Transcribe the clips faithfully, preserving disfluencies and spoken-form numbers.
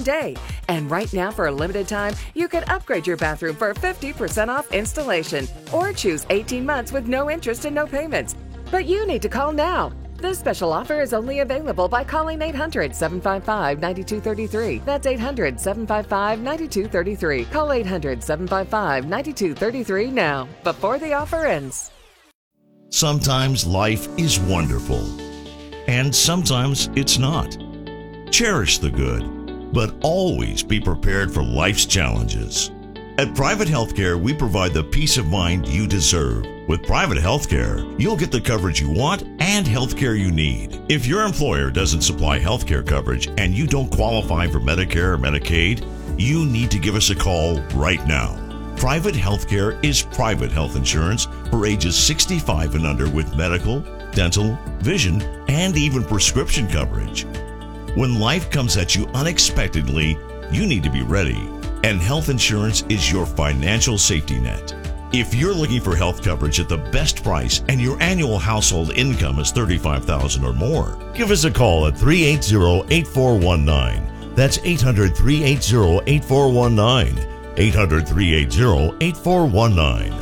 same day. And right now, for a limited time, you can upgrade your bathroom for fifty percent off installation or choose eighteen months with no interest and no payments. But you need to call now. This special offer is only available by calling eight hundred, seven five five, nine two three three. That's eight hundred, seven five five, nine two three three. Call eight hundred, seven five five, nine two three three now, before the offer ends. Sometimes life is wonderful, and sometimes it's not. Cherish the good, but always be prepared for life's challenges. At Private Healthcare, we provide the peace of mind you deserve. With Private Healthcare, you'll get the coverage you want and healthcare you need. If your employer doesn't supply healthcare coverage and you don't qualify for Medicare or Medicaid, you need to give us a call right now. Private Healthcare is private health insurance for ages sixty-five and under with medical, dental, vision, and even prescription coverage. When life comes at you unexpectedly, you need to be ready. And health insurance is your financial safety net. If you're looking for health coverage at the best price and your annual household income is thirty-five thousand dollars or more, give us a call at three eight zero, eight four one nine. That's eight hundred, three eight zero, eight four one nine. eight hundred, three eight zero, eight four one nine.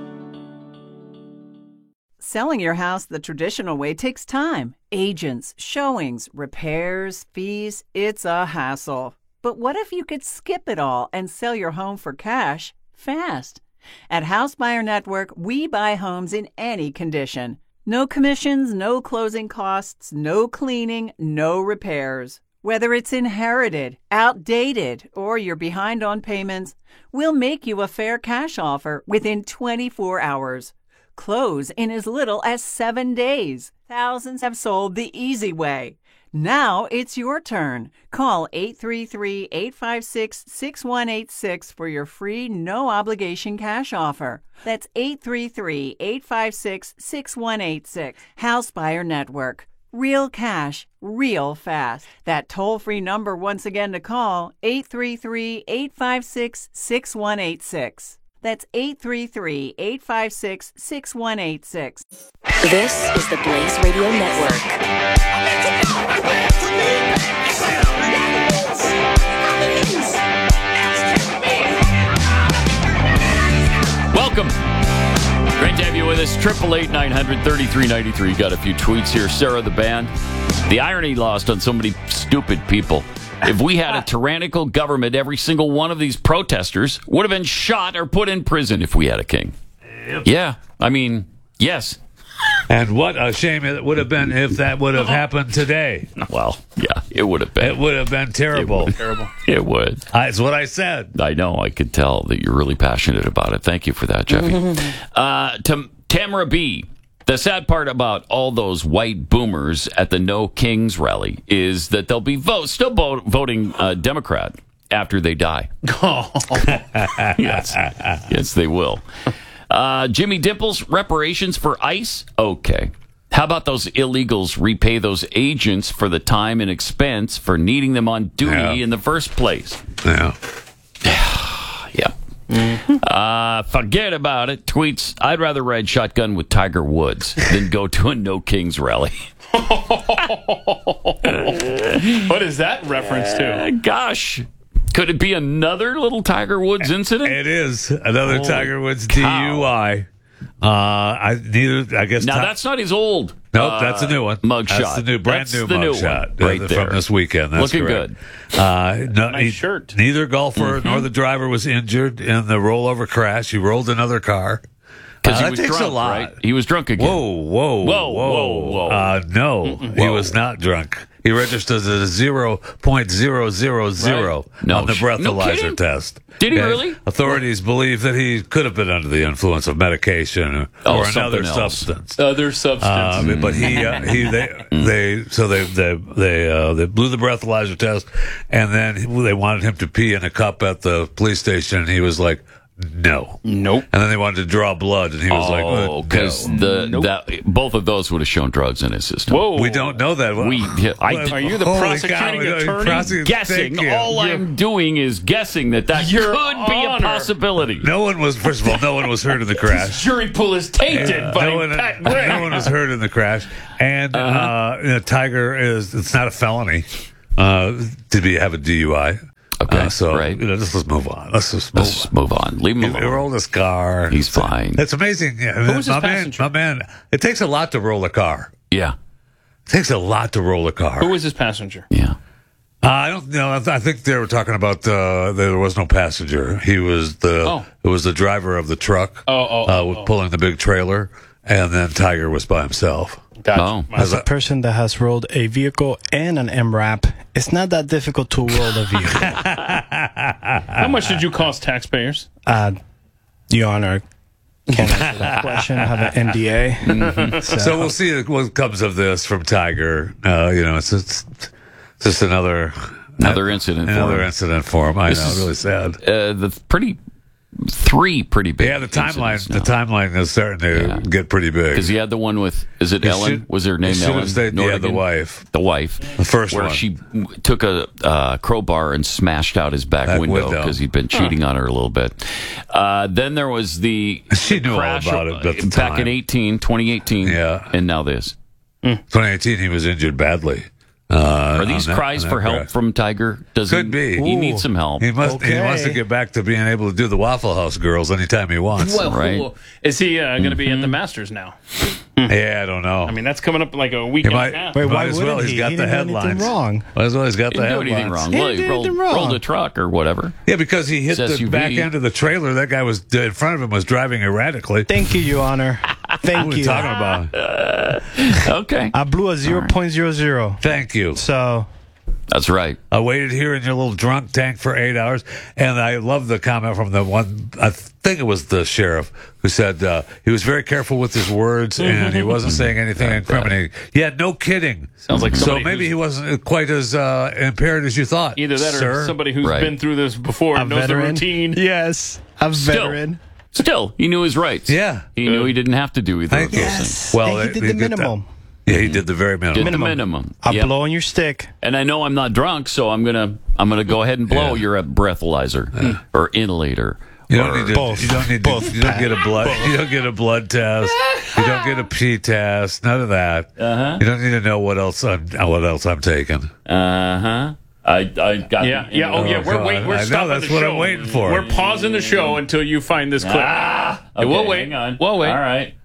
Selling your house the traditional way takes time. Agents, showings, repairs, fees. It's a hassle. But what if you could skip it all and sell your home for cash fast? At House Buyer Network, we buy homes in any condition. No commissions, no closing costs, no cleaning, no repairs. Whether it's inherited, outdated, or you're behind on payments, we'll make you a fair cash offer within twenty-four hours. Close in as little as seven days. Thousands have sold the easy way. Now it's your turn. Call eight three three, eight five six, six one eight six for your free no-obligation cash offer. That's eight three three, eight five six, six one eight six. House Buyer Network. Real cash, real fast. That toll-free number once again to call, eight three three, eight five six, six one eight six. That's eight three three, eight five six, six one eight six. This is the Blaze Radio Network. Welcome. Great to have you with us. Triple eight nine hundred thirty three ninety three. Got a few tweets here. Sarah the band. The irony lost on so many stupid people. If we had a tyrannical government, every single one of these protesters would have been shot or put in prison if we had a king. Yep. Yeah, I mean, yes. And what a shame it would have been if that would have happened today. Well, yeah, it would have been. It would have been terrible. It would. Terrible. It would. That's what I said. I know. I could tell that you're really passionate about it. Thank you for that, Jeffy. uh, to Tamara B., the sad part about all those white boomers at the No Kings rally is that they'll be vote, still vote, voting uh, Democrat after they die. Oh. Yes. Yes, they will. Uh, Jimmy Dimples, reparations for ICE? Okay. How about those illegals repay those agents for the time and expense for needing them on duty yeah. in the first place? Yeah. Yeah. Mm-hmm. Uh, forget about it. Tweets, I'd rather ride shotgun with Tiger Woods than go to a No Kings rally. What is that reference to? Uh, gosh. Could it be another little Tiger Woods incident? It is. Another Holy Tiger Woods D U I. Uh, I neither. I guess now t- that's not his old. Nope, uh, that's a new one. Mugshot. That's the new, brand that's new the new mugshot one, right uh, there. from this weekend. That's Looking correct. good. Uh, no, nice he, shirt. Neither golfer Mm-hmm. nor the driver was injured in the rollover crash. He rolled another car. Because uh, he was that takes drunk, a lot. right? He was drunk again. Whoa, whoa, Whoa, whoa, whoa, whoa. Uh, no, he Whoa. was not drunk. He registered as a zero point zero zero zero Right. No on the sh- breathalyzer no kidding? test. Did he Yeah, really? Authorities believe that he could have been under the influence of medication or, Oh, or another something else. substance. Other substance. Um, but he, uh, he, they, they, so they, they, they, uh, they blew the breathalyzer test, and then they wanted him to pee in a cup at the police station, and he was like, no. Nope. And then they wanted to draw blood, and he was like, Oh, uh, because no. the Nope. that both of those would have shown drugs in his system. Whoa. We don't know that. We, I, Are you the Holy prosecuting God, attorney? prosecuting- guessing. Thank you. All I'm doing is guessing that that Your could be a Honor. possibility. No one was, first of all, no one was hurt in the crash. Jury pool is tainted by no, one, Pat Gray. no one was hurt in the crash. And Uh-huh. uh, you know, Tiger is, it's not a felony uh, to be have a D U I. Okay, Uh, so right. you know, just let's move on. Let's just move Let's just move on. Leave him on. He, he alone. rolled his car. He's fine. It's amazing. Yeah, Who was his my man, passenger? my man. It takes a lot to roll a car. Yeah. It takes a lot to roll a car. Who was his passenger? Yeah. Uh, I don't know. I, th- I think they were talking about uh, there was no passenger. He was the Oh. it was the driver of the truck. Oh, oh, uh, oh, with oh. pulling the big trailer, and then Tiger was by himself. Gotcha. Oh. My- As a person that has rolled a vehicle and an M RAP, it's not that difficult to roll a vehicle. How much did you cost taxpayers? uh, Your Honor, can't answer that question. I have an N D A. So, So we'll see what comes of this from Tiger. Uh, you know, it's, it's just another Another incident. for another him. incident for him. I This know, is- really sad. Uh, the pretty, three pretty big. Yeah, the timeline the timeline is starting to Yeah. get pretty big. Because he had the one with, is it He Ellen? should- was her name he should have Ellen? stayed- yeah, the Nordigan? wife. The wife. The first where one. she w- took a uh, crowbar and smashed out his back, Back window window. because he'd been cheating on her a little bit. Uh, then there was the She knew all crash about it at the back time. in eighteen, twenty eighteen. Yeah. And now this. twenty eighteen, he was injured badly. Uh, Are these on that- cries on for that help crash. from Tiger? Does Could he, be. He Ooh. needs some help. He must. He Okay. wants to get back to being able to do the Waffle House girls anytime he wants. Well, Right. is he uh, going to be at Mm-hmm. the Masters now? yeah, I don't know. I mean, that's coming up in like a he week and might. a half. Wait, might why as wouldn't well. He's he? got He the didn't do anything headlines. wrong. Might as well. He's got He the didn't do headlines. anything wrong. He Well, didn't he do rolled, anything wrong. rolled a truck or whatever. Yeah, because he hit It's the S U V. back end of the trailer. That guy was in front of him was driving erratically. Thank you, Your Honor. What Thank are we you. talking about? Okay. I blew a zero point zero zero. Thank you. So, That's right. I waited here in your little drunk tank for eight hours, and I love the comment from the one. I think it was the sheriff who said uh, he was very careful with his words and he wasn't saying anything incriminating. Yeah, no kidding. Sounds like so. somebody Maybe who's- he wasn't quite as uh, impaired as you thought. Either that sir. or somebody who's Right. been through this before a and knows veteran. the routine. Yes, a Still. veteran. Still, he knew his rights. Yeah. He knew he didn't have to do either Thank of you. those things. Well, And he they- did they the get that. minimum. Yeah, he did the very Did minimum. the minimum. I Yep. blow on your stick. And I know I'm not drunk, so I'm gonna I'm gonna go ahead and blow Yeah. your breathalyzer or inhalator. You don't or- need to. Both. You don't need Both. to. You don't get a blood. You don't get a blood test. You don't get a pee test. None of that. Uh-huh. You don't need to know what else I'm what else I'm taking. Uh huh. I I got Yeah, yeah. Oh, yeah. We're God. waiting. We're I know, stopping that's the what show. I'm waiting for. We're pausing the show until you find this clip. Ah, Hey, we'll okay, wait. Hang on. We'll wait. All right.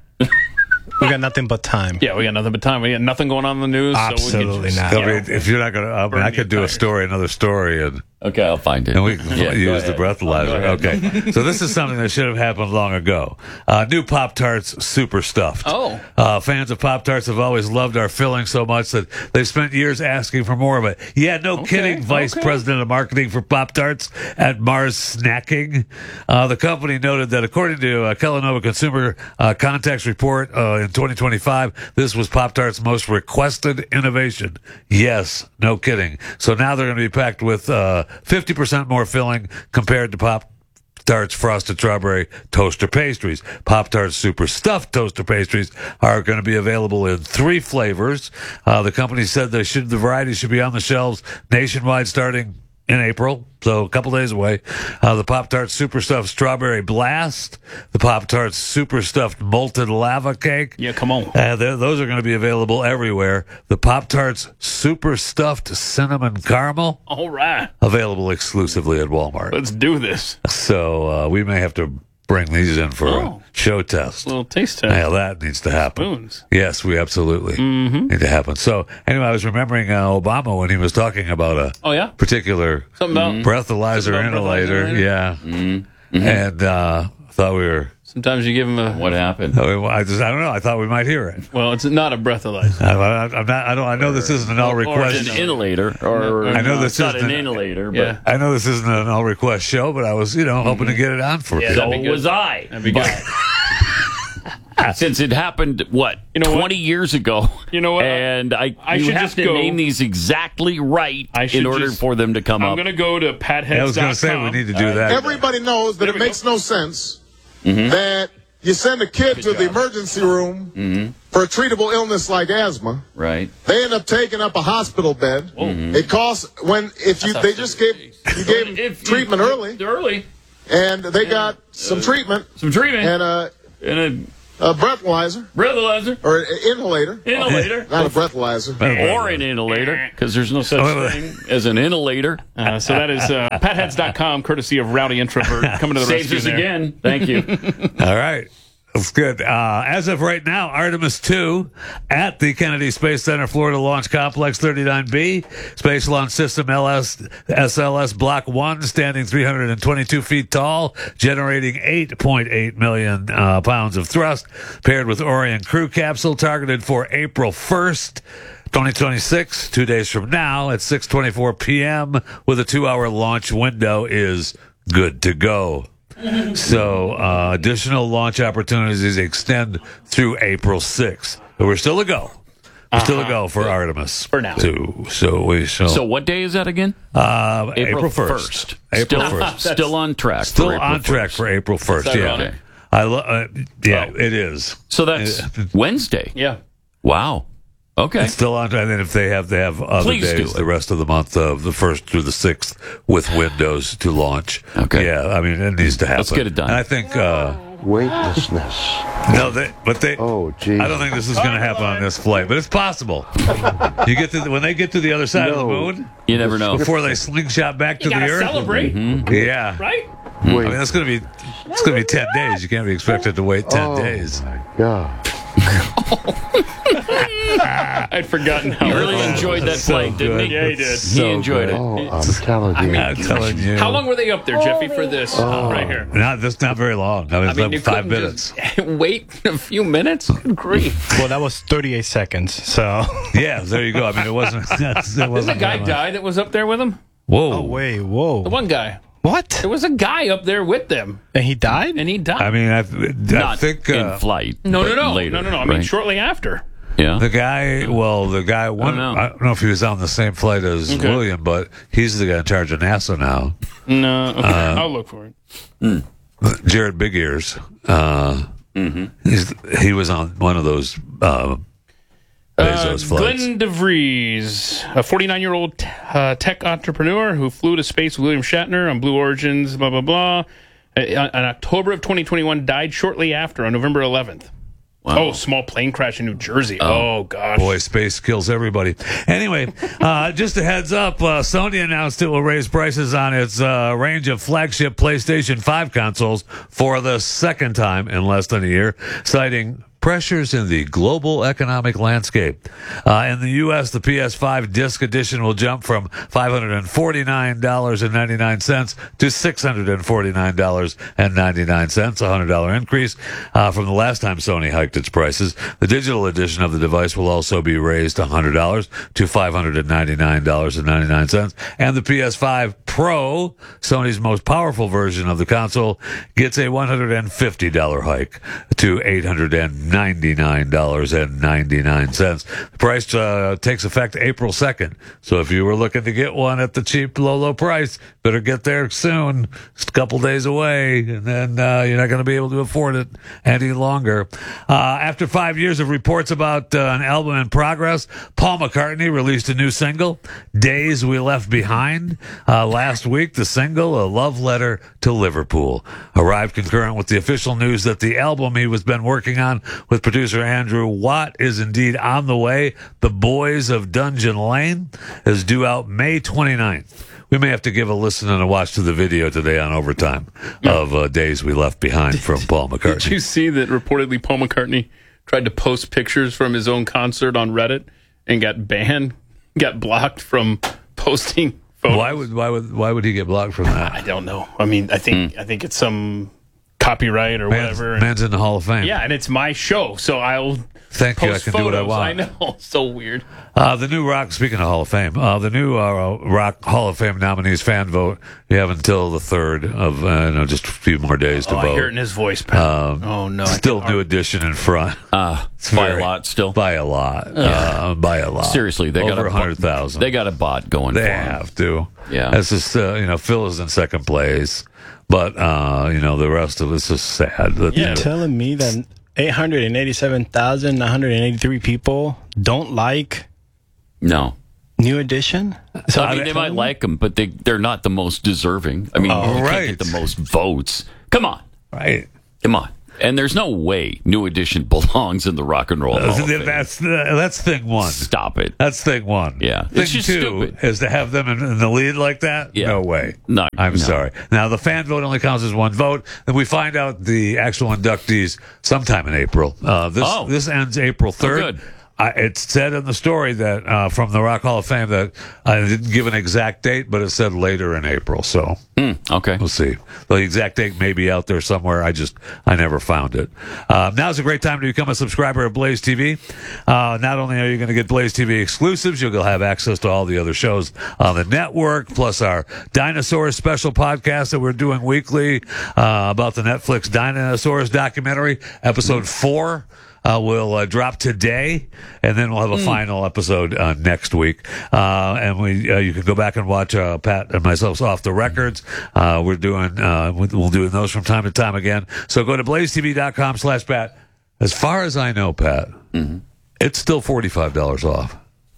We got nothing but time. Yeah, we got nothing but time. We got nothing going on in the news. so we Absolutely can just, not. I you know, mean, if you're not gonna, I, mean, burn I the could do a entire- story, another story, and Okay, I'll find it. and we can Yeah, go use the ahead. breathalyzer. Oh, go ahead. Okay, so this is something that should have happened long ago. Uh, new Pop Tarts, super stuffed. Oh. uh, fans of Pop Tarts have always loved our filling so much that they've spent years asking for more of it. Yeah, no kidding. Vice okay. President of Marketing for Pop Tarts at Mars Snacking, uh, the company noted that according to uh, Kellanova Consumer uh, Context Report uh, in twenty twenty-five, this was Pop Tart's most requested innovation. Yes, no kidding. So now they're going to be packed with uh, fifty percent more filling compared to Pop Tarts Frosted Strawberry Toaster Pastries. Pop Tarts Super Stuffed Toaster Pastries are going to be available in three flavors. Uh, the company said they should the variety should be on the shelves nationwide starting in April, so a couple days away. Uh, the Pop Tarts Super Stuffed Strawberry Blast, the Pop Tarts Super Stuffed Molten Lava Cake. Yeah, come on. Uh, they're- those are going to be available everywhere. The Pop Tarts Super Stuffed Cinnamon Caramel, All right. available exclusively at Walmart. Let's do this. So uh, we may have to bring these in for Oh. a show test. A little taste test. Yeah, that needs to happen. Spoons. Yes, we absolutely need to happen. So anyway, I was remembering uh, Obama when he was talking about a Oh, yeah? particular Something about breathalyzer Something about inhalator. breathalyzer? Yeah, Mm-hmm. and uh, thought we were. sometimes you give them a. What happened? I just I don't know. I thought we might hear it. Well, it's not a breathalyzer. I, I, I'm not. I don't. I know this isn't an all Or- or request. It's an inhalator, or I know no, this it's not isn't an an- inhalator, Yeah. but I know this isn't an all request show, but I was you know hoping to get it on for Yeah, people. that'd so be good. was I. That'd be good. Since it happened, what, You know what? twenty years ago? You know what? And I, I you should have just to go- name these exactly right I should in order just- for them to come I'm up. going to go to patheads dot com. I was going to say we need to do that. Everybody knows that There it we makes go. no sense that you send a kid to the emergency room for a treatable illness like asthma. Right. They end up taking up a hospital bed. It costs when if you they just gave you gave them If you- treatment early, Early. and they got some treatment Some treatment. and uh And a breathalyzer. Breathalyzer. Or an inhalator. Inhalator. Not a breathalyzer. Or an inhalator, because there's no such thing as an inhalator. Uh, so that is uh, patheads dot com, courtesy of Rowdy Introvert, coming to the Saves rescue us there. again. Thank you. All right. That's good. Uh, as of right now, Artemis two at the Kennedy Space Center Florida Launch Complex thirty-nine B. Space Launch System L S, S L S Block one, standing three hundred twenty-two feet tall, generating eight point eight million uh, pounds of thrust, paired with Orion crew capsule, targeted for April first. twenty twenty-six, two days from now at six twenty-four p.m. with a two-hour launch window is good to go. So uh, additional launch opportunities extend through April sixth. But we're still a go. We're still a go for Artemis. For now. Two. So we shall. So what day is that again? Uh, April April first. first. April Still- first. Still on track. Still for April on track first. for April first. Is that Yeah. ironic? I lo- uh, yeah, Oh. it is. So that's Wednesday. Yeah. Wow. Okay. It's still on track. And then if they have, they have other Please do days it. the rest of the month of the first through the sixth with windows to launch. Okay. Yeah, I mean, it needs to happen. Let's get it done. And I think, uh, Weightlessness. no, they, but they, Oh, geez. I don't think this is going to happen on this flight, but it's possible. You get to the, when they get to the other side of the No. moon You never know. before they slingshot back to You the gotta earth. celebrate, Yeah, right? I Wait. mean that's going to be it's going to be ten days. You can't be expected to wait ten oh, days. my God. I'd forgotten how He really Oh, enjoyed that that's so flight, didn't good. he? Yeah, he It's did. so He enjoyed good. it. Oh, I'm telling you. I'm telling you. How long were they up there, Jeffy, for this Oh. right here? Not that's not very long. I mean, I it's mean, about you five couldn't minutes. just wait a few minutes? Good grief. Well, that was thirty-eight seconds. So. Yeah, there you go. I mean, it wasn't. It Didn't wasn't the guy that much. die that was up there with him? Whoa. Oh wait, whoa. The one guy. What? There was a guy up there with them, And he died? and he died. I mean, I, I Not think in uh, flight. no, no, but no. Later, no, no, no. I mean, right? shortly after. Yeah. the guy. Well, the guy. One. know. I don't know if he was on the same flight as Okay. William, but he's the guy in charge of NASA now. No, okay. Uh, I'll look for it. Jared Big Ears. Uh, he's, he was on one of those uh, Bezos Uh, flights. Glenn DeVries, a forty-nine-year-old t- uh, tech entrepreneur who flew to space with William Shatner on Blue Origins, blah, blah, blah. Uh, in October of twenty twenty-one, died shortly after on November eleventh. Oh, small plane crash in New Jersey. Oh, gosh. Boy, space kills everybody. Anyway, uh, just a heads up, uh, Sony announced it will raise prices on its uh, range of flagship PlayStation five consoles for the second time in less than a year, citing pressures in the global economic landscape. Uh, in the U S, the P S five disc edition will jump from five hundred forty-nine dollars and ninety-nine cents to six hundred forty-nine dollars and ninety-nine cents, a one hundred dollars increase uh, from the last time Sony hiked its prices. The digital edition of the device will also be raised one hundred dollars to five hundred ninety-nine dollars and ninety-nine cents. And the P S five Pro, Sony's most powerful version of the console, gets a one hundred fifty dollars hike to eight hundred ninety-nine dollars and ninety-nine cents. The price uh, takes effect April second. So if you were looking to get one at the cheap, low, low price, better get there soon. It's a couple days away, and then uh, you're not going to be able to afford it any longer. Uh, after five years of reports about uh, an album in progress, Paul McCartney released a new single, Days We Left Behind. Uh, last week, the single, A Love Letter to Liverpool, arrived concurrent with the official news that the album he was been working on with producer Andrew Watt is indeed on the way. The Boys of Dungeon Lane is due out May twenty-ninth. We may have to give a listen and a watch to the video today on Overtime of uh, Days We Left Behind from Paul McCartney. Did you see that reportedly Paul McCartney tried to post pictures from his own concert on Reddit and got banned, got blocked from posting photos? Why would why would why would he get blocked from that? I don't know. I mean, I think I think it's some copyright or Man's, whatever. man's in the Hall of Fame. Yeah, and it's my show, so I'll Thank you. I post can photos. do what I want. I know. So weird. Uh, the new Rock, speaking of Hall of Fame, uh, the new uh, Rock Hall of Fame nominees fan vote, you have until the third of, uh, no, just a few more days to Oh, vote. I hear it in his voice, pal. Um, oh, no. I Still can- New Edition in front. Uh, It's by very- a lot still. By a lot. Uh, by a lot. Seriously, they got Over a one hundred thousand. They got a bot going They for 'em. have to. Yeah. That's just, uh, you know, Phil is in second place. But, uh, you know, the rest of it's just sad. That, You're telling me that eight hundred eighty-seven thousand nine hundred eighty-three people don't like No. New Edition? So I mean, they might like them, but they, they're not the most deserving. I mean, Oh, you right. can't get the most votes. Come on. Right. Come on. And there's no way New Edition belongs in the Rock and Roll Hall of Fame. That's the, that's thing one. Stop it. That's thing one. Yeah. Thing It's just two stupid. is to have them in, in the lead like that. Yeah. No way. No, I'm no. sorry. Now the fan vote only counts as one vote, and we find out the actual inductees sometime in April. Uh, this Oh. this ends April third. good. I, it's said in the story that uh, from the Rock Hall of Fame that I didn't give an exact date, but it said later in April. So Hmm, okay. we'll see. The exact date may be out there somewhere. I just I never found it. Uh, now's a great time to become a subscriber of Blaze T V. Uh, not only are you going to get Blaze T V exclusives, you'll have access to all the other shows on the network, plus our Dinosaurs special podcast that we're doing weekly uh, about the Netflix Dinosaurs documentary, episode four. Uh, will uh, drop today, and then we'll have a Mm. final episode uh, next week. Uh, and we, uh, you can go back and watch uh, Pat and myself off the records. Uh, we're doing, uh, we'll doing those from time to time again. So go to blaze t v dot com slash Pat. As far as I know, Pat, Mm-hmm. it's still forty-five dollars off.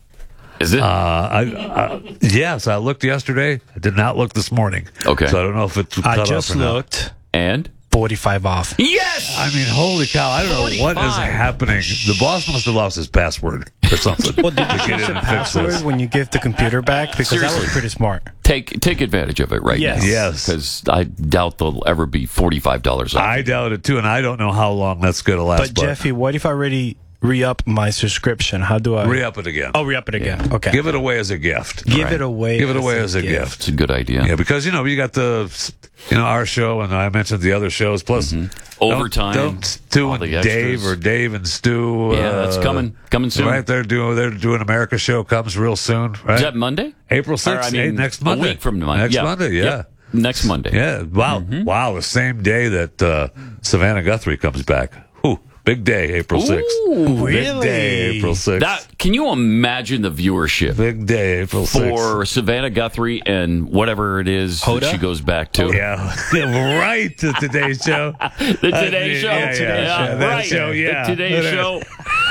Is it? Uh, I, I, yes, I looked yesterday. I did not look this morning. Okay. So I don't know if it's cut I off just or not. looked. and? forty-five off. Yes! I mean, holy cow! I don't know what is forty-five. happening. The boss must have lost his password or something. Well, did to you get change in the and fix this. password when you give the computer back? Because that Seriously. was pretty smart. Take take advantage of it right Yes. now. Yes. Because I doubt there'll ever be forty-five dollars off. I doubt it too, and I don't know how long that's going to last. But Jeffy, what if I already re-up my subscription? How do I re-up it again. Oh, re-up it again. Okay. Give it away as a gift. Give Right. it away. Give it away as a gift. It's a good idea. Yeah, because you know you got the, you know, our show, and I mentioned the other shows. Plus, Overtime, Don't, don't Stu all and the Dave extras. or Dave and Stu. Yeah, that's uh, coming coming soon. Right, they're doing they're doing America show comes real soon. Right, Is that Monday? April Or, sixth, I mean, next Monday. A week from Monday. Next yeah. Monday, yeah. Yep. Next Monday. Yeah, wow, wow, the same day that uh, Savannah Guthrie comes back. Ooh, big day, April sixth. Ooh, Big really? day, April sixth. That can you imagine the viewership Big day, April sixth. for Savannah Guthrie and whatever it is Hoda? that she goes back to? Yeah, right, the Today Show. The Today Uh, Show. yeah, yeah, yeah, that right. show, yeah. The Today Show.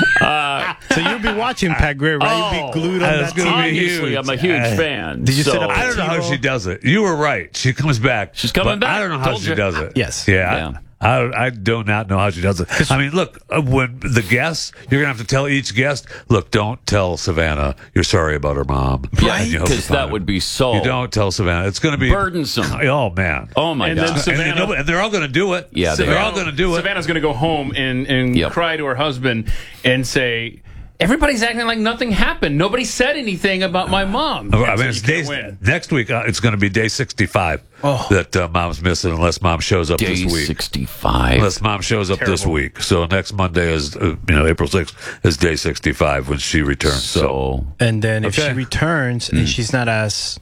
Uh, So you'll be watching Pat Gray, right? You'll Oh, be glued on that's that gonna T V. be obviously, huge. I'm a huge Uh, fan. did you so, set up I don't know how T-Roll? she does it. You were right. She comes back. She's coming but back. I don't know how Told she you. does it. Yes. Yeah. Yeah. I, I do not know how she does it. I mean, look, uh, when the guests, you're going to have to tell each guest, look, don't tell Savannah you're sorry about her mom. Yeah, And you hope because to find that it. would be so You don't tell Savannah. It's going to be burdensome. Oh, man. Oh my And god! then And, Savannah- you know, and they're all going to do it. Yeah, they they're are. all going to do it. Savannah's going to go home and, and Yep. cry to her husband and say, everybody's acting like nothing happened. Nobody said anything about my mom. I And mean, so it's you day, can't win. next week, uh, it's going to be day sixty-five Oh. that uh, mom's missing unless mom shows up Day this week. sixty-five. Unless mom shows up this Terrible. week. So next Monday is, uh, you know, April sixth is day sixty-five when she returns. So, So And then if Okay. she returns Mm. and she's not as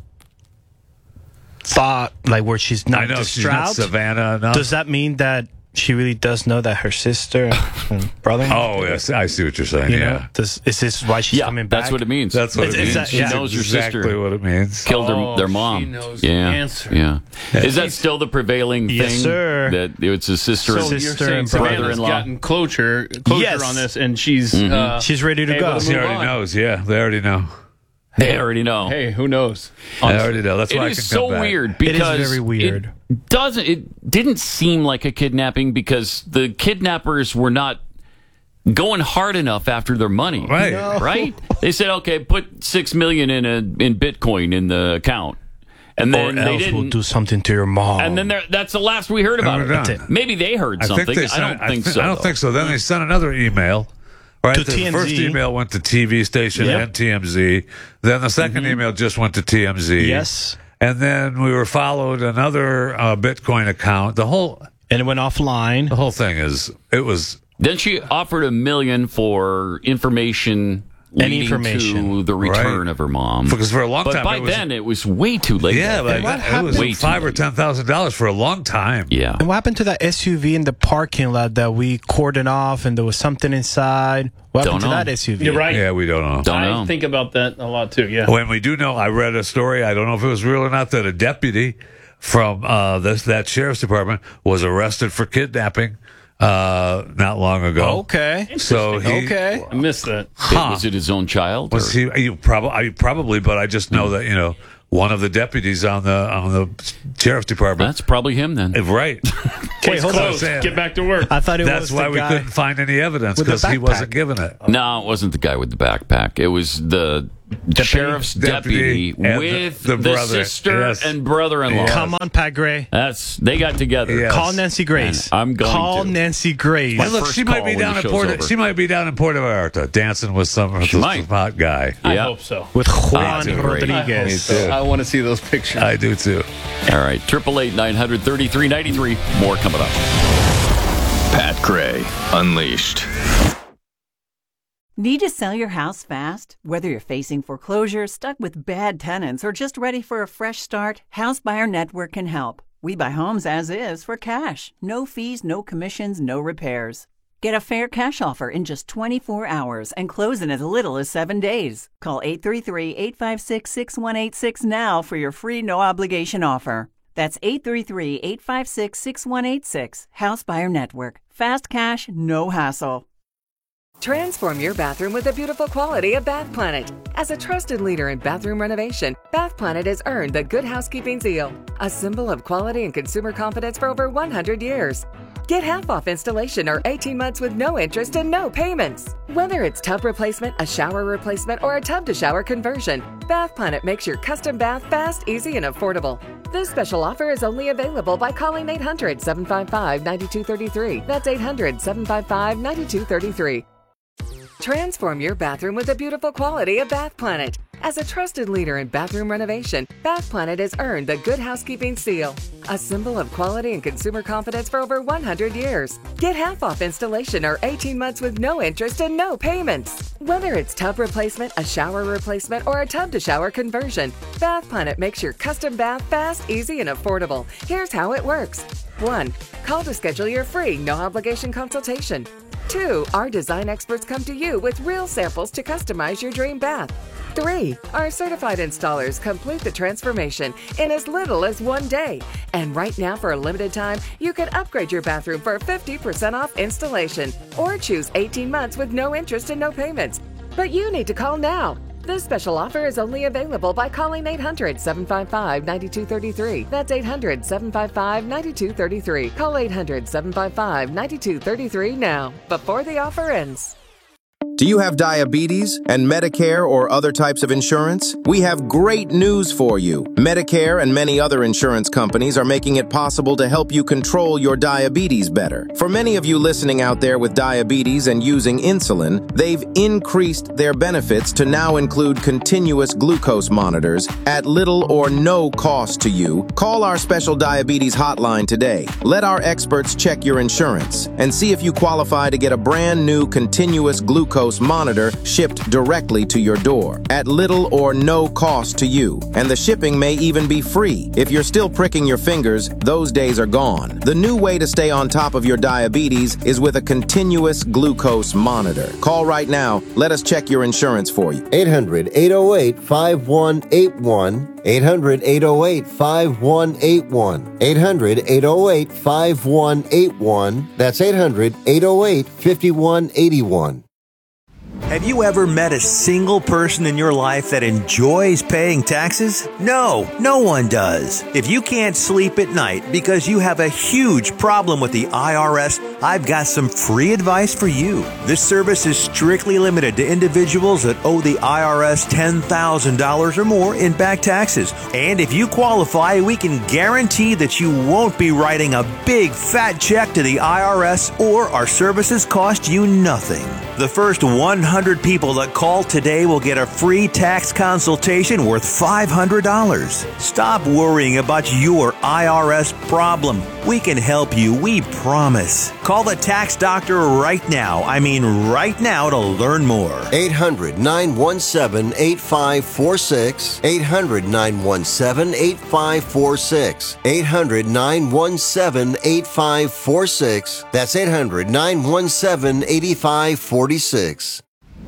thought, like where she's not I know she's not distraught, Savannah. No. does that mean that she really does know that her sister and brother? Oh, yes. I see what you're saying. you yeah. know, does, is this why she's yeah, coming back? that's what it means. That's what It's- it means. it's that- She yeah. knows her exactly sister what it means. killed their, Oh, their she mom. knows the yeah, answer. yeah. Is that still the prevailing Yes, thing? sir. That it's a sister. So and you're Sister saying and brother. Savannah's brother-in-law. gotten closure, closure Yes. on this, and she's Mm-hmm. uh, She's ready to able go. to She move already on. knows. Yeah, they already know. They already know. Hey, who knows? They already know. That's It why I is can so come back. weird It is because very weird. It doesn't. It didn't seem like a kidnapping because the kidnappers were not going hard enough after their money. Right. No. Right. They said, "Okay, put six million in a in Bitcoin in the account," and Or then they else we'll didn't. do something to your mom. And then there- that's the last we heard about And we're it. done. Maybe they heard I something. think they I sent, don't think thi- so. I don't though. think so. Then they sent another email. Right. To the T M Z. first email went to T V station Yep. and T M Z. Then the 2nd email just went to T M Z. Yes. And then we were followed another uh, Bitcoin account. The whole and it went offline. the whole thing is it was Then she offered a million for information Any leading information. to the return Right. of her mom. because for a long but time by it was, then it was way too late. yeah, I like, think. it was Way too five or late. ten thousand dollars for a long time. Yeah. And what happened to that S U V in the parking lot that we cordoned off and there was something inside? What Don't happened to know. that S U V? You're right. Yeah, we don't know. Don't I know. think about that a lot too. Yeah. When we do know, I read a story. I don't know if it was real or not. That a deputy from uh, this that sheriff's department was arrested for kidnapping uh, not long ago. Okay. So he Okay. I missed that. It- was it his own child? was or- he? You probably, I probably, but I just know that you know one of the deputies on the on the sheriff's department. That's probably him then. right. Case hold on. closed. Get back to work. I thought it That's was why the we guy couldn't find any evidence with the because he backpack. wasn't given it. No, it wasn't the guy with the backpack. It was the sheriff's deputy, Deputy and with the- the, the brother. sister Yes. and brother-in-law. Yes. Come on, Pat Gray. That's they got together. Yes. Call Nancy Grace. And I'm going Call to. Nancy Grace. And look, first she might call be when down the in show's Puerto. over. She might be down in Puerto Vallarta dancing with some of She this might. hot guy. I Yeah. hope so. With Juan That's great. Rodriguez. I want to see those pictures. I do too. All right, triple eight nine hundred thirty three ninety three. More coming up. Pat Gray Unleashed. Need to sell your house fast? Whether you're facing foreclosure, stuck with bad tenants, or just ready for a fresh start, House Buyer Network can help. We buy homes as is for cash. No fees, no commissions, no repairs. Get a fair cash offer in just twenty-four hours and close in as little as seven days. Call eight three three, eight five six, six one eight six now for your free no-obligation offer. That's eight three three, eight five six, six one eight six. House Buyer Network. Fast cash, no hassle. Transform your bathroom with the beautiful quality of Bath Planet. As a trusted leader in bathroom renovation, Bath Planet has earned the Good Housekeeping seal, a symbol of quality and consumer confidence for over one hundred years. Get half off installation or eighteen months with no interest and no payments. Whether it's tub replacement, a shower replacement, or a tub-to-shower conversion, Bath Planet makes your custom bath fast, easy, and affordable. This special offer is only available by calling eight hundred, seven five five, nine two three three. That's eight hundred, seven five five, nine two three three. Transform your bathroom with the beautiful quality of Bath Planet. As a trusted leader in bathroom renovation, Bath Planet has earned the Good Housekeeping seal, a symbol of quality and consumer confidence for over one hundred years. Get half off installation or eighteen months with no interest and no payments. Whether it's tub replacement, a shower replacement, or a tub-to-shower conversion, Bath Planet makes your custom bath fast, easy, and affordable. Here's how it works. one. Call to schedule your free, no-obligation consultation. two. Our design experts come to you with real samples to customize your dream bath. three. Our certified installers complete the transformation in as little as one day. And right now, for a limited time, you can upgrade your bathroom for fifty percent off installation or choose eighteen months with no interest and no payments. But you need to call now. This special offer is only available by calling eight hundred, seven five five, nine two three three. That's eight hundred, seven five five, nine two three three. Call eight hundred, seven five five, nine two three three now, before the offer ends. Do you have diabetes and Medicare or other types of insurance? We have great news for you. Medicare and many other insurance companies are making it possible to help you control your diabetes better. For many of you listening out there with diabetes and using insulin, they've increased their benefits to now include continuous glucose monitors at little or no cost to you. Call our special diabetes hotline today. Let our experts check your insurance and see if you qualify to get a brand new continuous glucose monitor shipped directly to your door at little or no cost to you. And the shipping may even be free. If you're still pricking your fingers, those days are gone. The new way to stay on top of your diabetes is with a continuous glucose monitor. Call right now. Let us check your insurance for you. eight hundred, eight oh eight, five one eight one. eight hundred, eight oh eight, five one eight one. eight hundred, eight oh eight, five one eight one. That's eight hundred, eight oh eight, five one eight one. Have you ever met a single person in your life that enjoys paying taxes? No, no one does. If you can't sleep at night because you have a huge problem with the I R S, I've got some free advice for you. This service is strictly limited to individuals that owe the I R S ten thousand dollars or more in back taxes. And if you qualify, we can guarantee that you won't be writing a big fat check to the I R S, or our services cost you nothing. The first one hundred people that call today will get a free tax consultation worth five hundred dollars. Stop worrying about your I R S problem. We can help you, we promise. Call the tax doctor right now. I mean right now to learn more. eight hundred, nine one seven, eight five four six. eight hundred, nine one seven, eight five four six. eight hundred, nine one seven, eight five four six. That's eight hundred, nine one seven, eight five four six.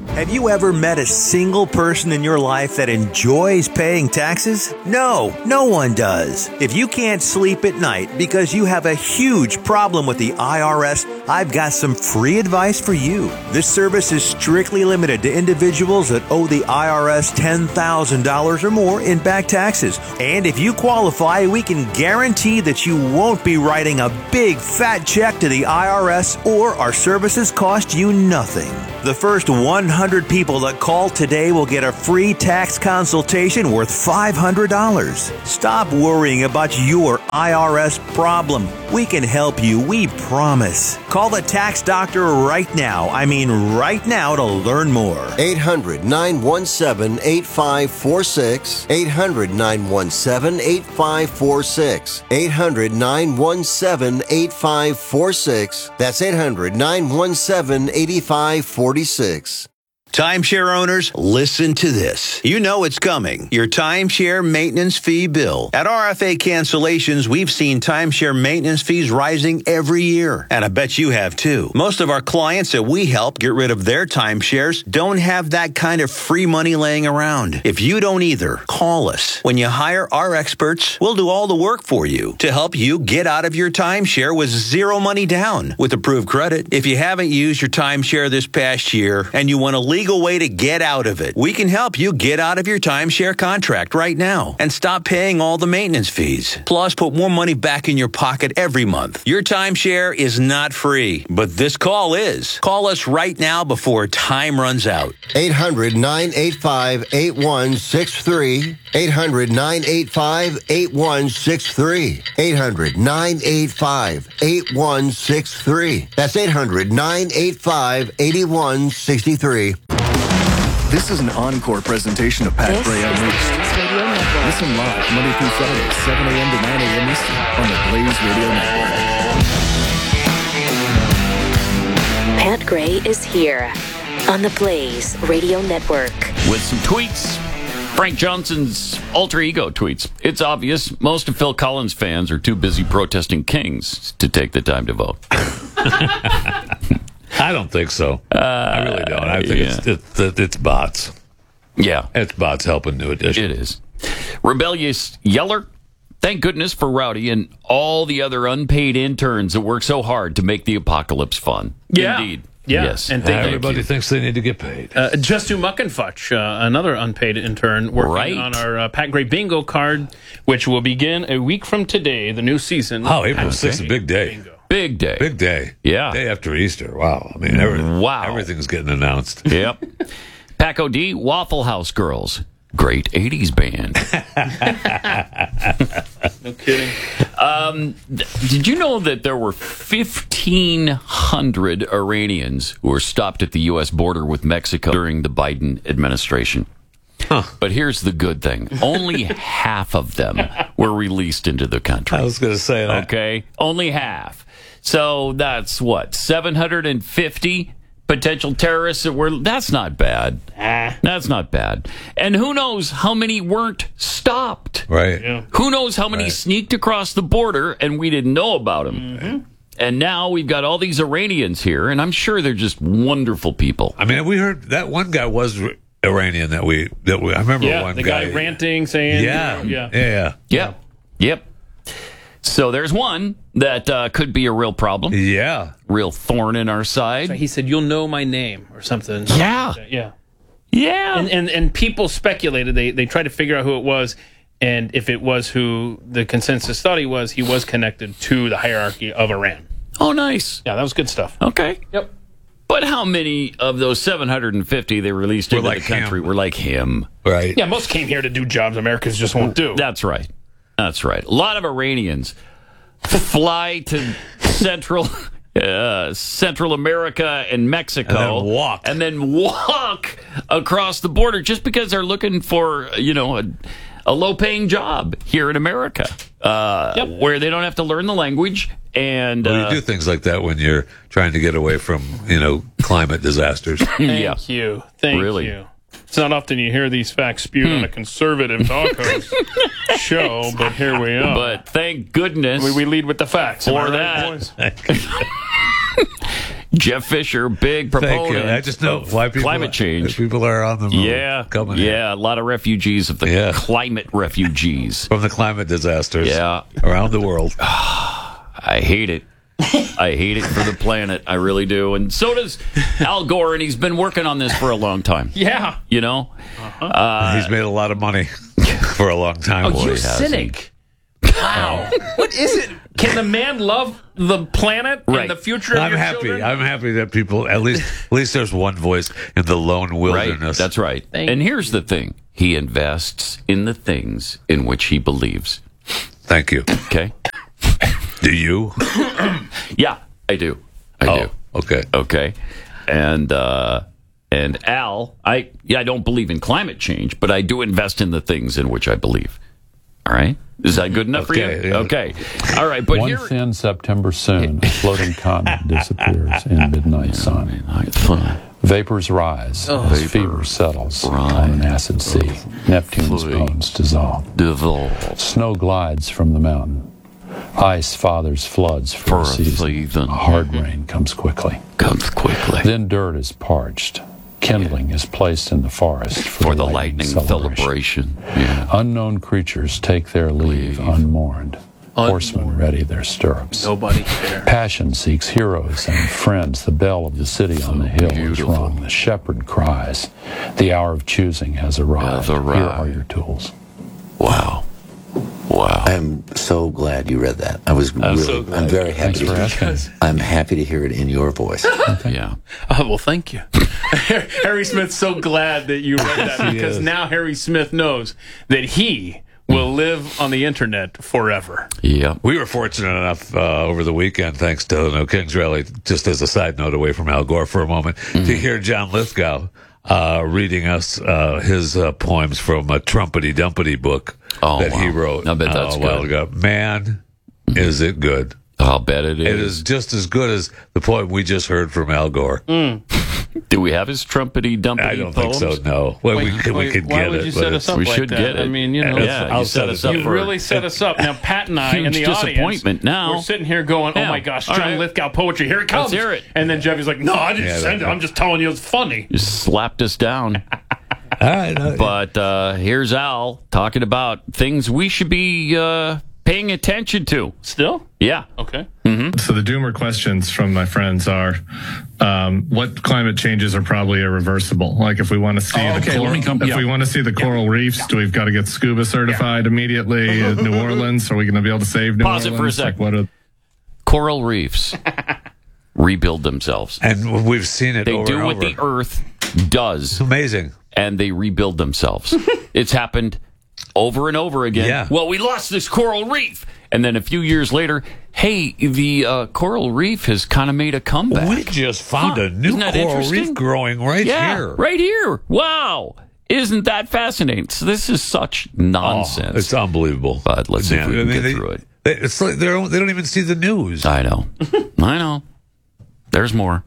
Have you ever met a single person in your life that enjoys paying taxes? No, no one does. If you can't sleep at night because you have a huge problem with the I R S, I've got some free advice for you. This service is strictly limited to individuals that owe the I R S ten thousand dollars or more in back taxes. And if you qualify, we can guarantee that you won't be writing a big fat check to the I R S, or our services cost you nothing. The first one hundred people that call today will get a free tax consultation worth five hundred dollars. Stop worrying about your I R S problem. We can help you, we promise. Call the tax doctor right now. I mean right now to learn more. eight hundred, nine one seven, eight five four six. eight hundred, nine one seven, eight five four six. eight hundred, nine one seven, eight five four six. That's eight hundred, nine one seven, eight five four six. Timeshare owners, listen to this. You know it's coming. Your timeshare maintenance fee bill. At R F A Cancellations, we've seen timeshare maintenance fees rising every year. And I bet you have too. Most of our clients that we help get rid of their timeshares don't have that kind of free money laying around. If you don't either, call us. When you hire our experts, we'll do all the work for you to help you get out of your timeshare with zero money down with approved credit. If you haven't used your timeshare this past year and you want to leave legal way to get out of it. We can help you get out of your timeshare contract right now and stop paying all the maintenance fees. Plus, put more money back in your pocket every month. Your timeshare is not free, but this call is. Call us right now before time runs out. eight hundred, nine eight five, eight one six three. eight hundred, nine eight five, eight one six three. eight hundred, nine eight five, eight one six three. That's eight hundred, nine eight five, eight one six three. This is an encore presentation of Pat Gray Unleashed. Listen live Monday through Friday, seven a.m. to nine a.m. Eastern on the Blaze Radio Network. Pat Gray is here on the Blaze Radio Network. With some tweets. Frank Johnson's alter ego tweets. It's obvious most of Phil Collins fans are too busy protesting Kings to take the time to vote. I don't think so. Uh, I really don't. I think yeah. it's, it's it's bots. Yeah. It's bots helping New Edition. It is. Rebellious Yeller. Thank goodness for Rowdy and all the other unpaid interns that work so hard to make the apocalypse fun. Yeah. Indeed. Yeah. Yes. And thank everybody you. thinks they need to get paid. Uh, Just Muckenfutch, uh, another unpaid intern, working right. on our uh, Pat Gray bingo card, which will begin a week from today, the new season. Oh, April sixth is a big day. Bingo. Big day. Big day. Yeah. Day after Easter. Wow. I mean, every, wow. everything's getting announced. Yep. Paco D, Waffle House Girls. Great eighties band. No kidding. Um, th- did you know that there were fifteen hundred Iranians who were stopped at the U S border with Mexico during the Biden administration? Huh. But here's the good thing. Only half of them were released into the country. I was going to say that. Okay? Only half. So that's what? seven hundred fifty potential terrorists that were... That's not bad. Ah. That's not bad. And who knows how many weren't stopped? Right. Yeah. Who knows how many Right. sneaked across the border and we didn't know about them? Mm-hmm. And now we've got all these Iranians here, and I'm sure they're just wonderful people. I mean, we heard that one guy was Iranian that we... that we. I remember Yeah, one the guy... guy ranting, saying... Yeah. Yeah. Yeah. Yeah. Yep. Yep. So there's one that uh, could be a real problem. Yeah. Real thorn in our side. So he said, "You'll know my name," or something. Yeah. Yeah. Yeah. And, and and people speculated. They they tried to figure out who it was, and if it was who the consensus thought he was, he was connected to the hierarchy of Iran. Oh, nice. Yeah, that was good stuff. Okay. Yep. But how many of those seven hundred fifty they released Were into like the country him. were like him? Right. Yeah, most came here to do jobs Americans just won't do. That's right. That's right. A lot of Iranians fly to Central uh, Central America and Mexico, And then walk. and then walk across the border just because they're looking for, you know, a, a low-paying job here in America, uh, Yep. where they don't have to learn the language. And Well, uh, you do things like that when you're trying to get away from, you know, climate disasters. Thank yeah, you. Thank Really? you. It's not often you hear these facts spewed on a conservative talk host show, but here we are. but thank goodness we, we lead with the facts. Am for I right, that. boys? Jeff Fisher, big proponent. Thank you. I just know of why people, climate change. People are on the move. Yeah, coming yeah, in. a lot of refugees of the Yeah. climate refugees From the climate disasters Yeah. around the world. I hate it. I hate it for the planet. I really do. And so does Al Gore, and he's been working on this for a long time. Yeah. You know? Uh-huh. Uh, He's made a lot of money for a long time. Oh, Boy, you he has. cynic. Wow. What is it? Can the man love the planet Right. and the future of I'm your happy. children? I'm happy that people at least at least there's one voice in the lone right. wilderness. That's right. Thank and here's the thing. He invests in the things in which he believes. Thank you. Okay? Do you? Yeah, I do. I oh, do. okay. Okay. And uh and Al, I yeah, I don't believe in climate change, but I do invest in the things in which I believe. All right? Is that good enough Okay, for you? yeah. Okay. All right, but One here thin September soon, a floating comet disappears in midnight sun. Vapors rise as fever settles on an acid sea. Neptune's bones dissolve. Dissolve. Snow glides from the mountain. Ice fathers floods for, For a a season. season. A hard rain comes quickly. Comes quickly. Then dirt is parched. Kindling is placed in the forest for, For the lightning celebration. Yeah. Unknown creatures take their leave unmourned. Horsemen ready their stirrups. Nobody cares. Passion seeks heroes and friends. The bell of the city on the hill beautiful. is rung. The shepherd cries. The hour of choosing has arrived. Has arrived. Here are your tools. Wow. Wow. I'm so glad you read that. I was I'm really, so glad. I'm very happy. Thanks for to, asking. I'm happy to hear it in your voice. Yeah. Oh, well, thank you. Harry Smith's so glad that you read that because is. now Harry Smith knows that he will live on the internet forever. Yeah. We were fortunate enough uh, over the weekend, thanks to No Kings Rally, just as a side note away from Al Gore for a moment, Mm-hmm. to hear John Lithgow uh, reading us uh, his uh, poems from a Trumpety Dumpety book Oh, that wow. he wrote I bet that's uh, a while good. ago. Man, is it good. I'll bet it is. It is just as good as the poem we just heard from Al Gore. Do we have his trumpety dumpety I don't poems? think so, no. Well, we, Wait, could, we wait, could why get would it. you but set it's- us up We like should that? get it. I mean, you know, Yeah, I'll you set set it us up up. you for really set us up. Now, Pat and I in Huge the audience, disappointment now. we're sitting here going, oh Yeah. my gosh, All John right. Lithgow poetry, here it comes. Let's hear it. And then Jeffy's like, no, I didn't Yeah, send it. that- I'm just telling you it's funny. You slapped us down. All right, uh, But uh, here's Al talking about things we should be uh, paying attention to. Still? Yeah. Okay. So the doomer questions from my friends are, um, what climate changes are probably irreversible? Like if we want to see Oh, the okay, coral, let me come- if yeah. we want to see the coral reefs, do we've got to get scuba certified immediately in New Orleans? Are we going to be able to save New Pause it Orleans? for a sec. Like, what are Coral reefs rebuild themselves. and we've seen it They over do and what over. the Earth does. It's amazing. And they rebuild themselves. It's happened over and over again. Yeah. Well, we lost this coral reef. And then a few years later, hey, the uh, coral reef has kind of made a comeback. We just found Huh. a new Isn't that coral interesting? reef growing right yeah, here. right here. Wow. Isn't that fascinating? So this is such nonsense. Oh, it's unbelievable. But let's see if we I can mean, get they, through it. they- It's like they don't, they don't even see the news. I know. I know. There's more.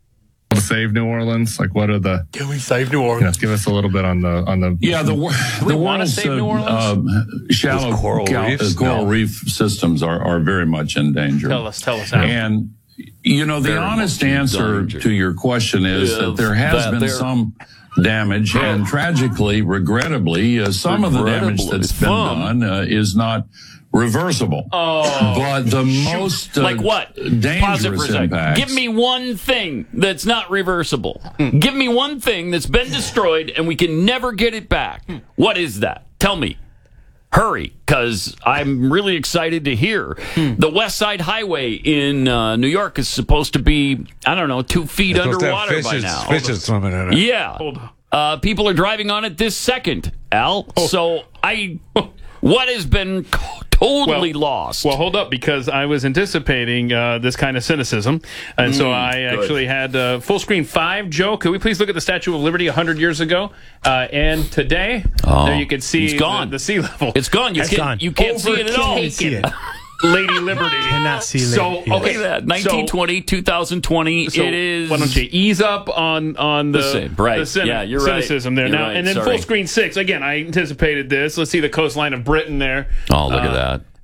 to save New Orleans? Like what are the? Can we save New Orleans? You know, give us a little bit on the on the. Yeah, the wor- we the wanna world's save New Orleans? uh, shallow Those coral cal- reefs? uh, coral No. reef systems are, are very much in danger. Tell us, tell us how. And you know, the Very honest much in answer danger. to your question is Yeah, that there has that been there- some damage, and tragically, regrettably, uh, some of the damage Regrettably, that's been some. done uh, is not reversible. Oh, but the most uh, Like what? Pause it dangerous for a second. impacts. Give me one thing that's not reversible. Give me one thing that's been destroyed and we can never get it back. What is that? Tell me. Hurry, because I'm really excited to hear. The West Side Highway in uh, New York is supposed to be, I don't know, two feet They're supposed to have underwater by fishes, now. fishes swimming in it. Yeah. Uh, people are driving on it this second, Al. So I, what has been totally Well- lost? Well, hold up, because I was anticipating uh, this kind of cynicism, and so Mm, I good. actually had uh, full screen five. Joe, could we please look at the Statue of Liberty one hundred years ago uh, and today? Oh, there you can see it's gone. The, the sea level. It's gone. You It's can't, gone. You can't see it at all. Overtaken. Lady Liberty. Cannot see So, Liberty. okay, Look at that. nineteen twenty, two thousand twenty. So it is. why don't you ease up on on the, The same, right. the cyni- Yeah, you're right. cynicism there You're now, right. and then Sorry. full screen six again. I anticipated this. Let's see the coastline of Britain there. Oh, look Uh, at that.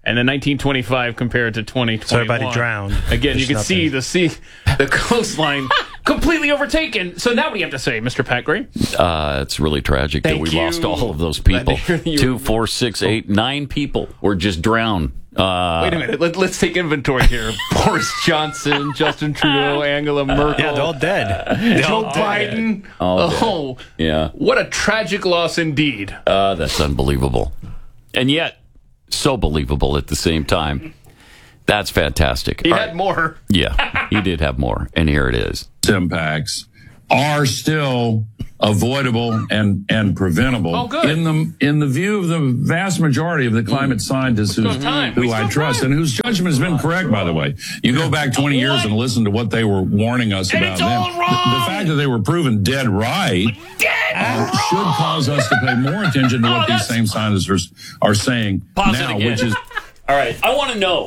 And then nineteen twenty-five compared to twenty twenty-one. So everybody drowned. Again, There's you can nothing. see the sea, the coastline completely overtaken. So now what do you have to say, Mister Pat Gray? Uh, it's really tragic Thank that we you. lost all of those people. Two, four, six, eight, nine people were just drowned. Uh, Wait a minute. Let, let's take inventory here. Boris Johnson, Justin Trudeau, Angela Merkel. Yeah, they're all dead. Joe all Biden. All dead. Oh, Yeah. what a tragic loss indeed. Uh, that's unbelievable. And yet, so believable at the same time. That's fantastic. He All had right. more. Yeah, he did have more. And here it is. Impacts are still avoidable and, and preventable Oh, good. in the in the view of the vast majority of the climate scientists who, time. We who I still trust time. and whose judgment has been correct, by the way. You go back twenty years and listen to what they were warning us And about it's then. all The, wrong. the fact that they were proven dead right Dead uh, should cause us to pay more attention to Oh, what these that's- same scientists are, are saying Pause it now, again. which is All right, I want to know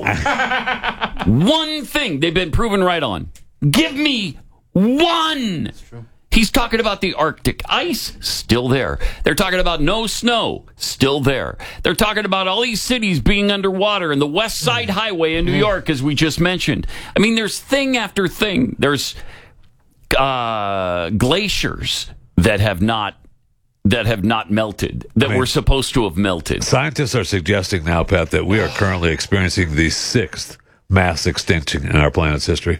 one thing they've been proven right on. Give me one. He's talking about the Arctic ice, still there. They're talking about no snow, still there. They're talking about all these cities being underwater and the West Side Highway in New York, as we just mentioned. I mean, there's thing after thing. There's uh, glaciers that have not that have not melted, that I mean, were supposed to have melted. Scientists are suggesting now, Pat, that we are currently experiencing the sixth mass extinction in our planet's history.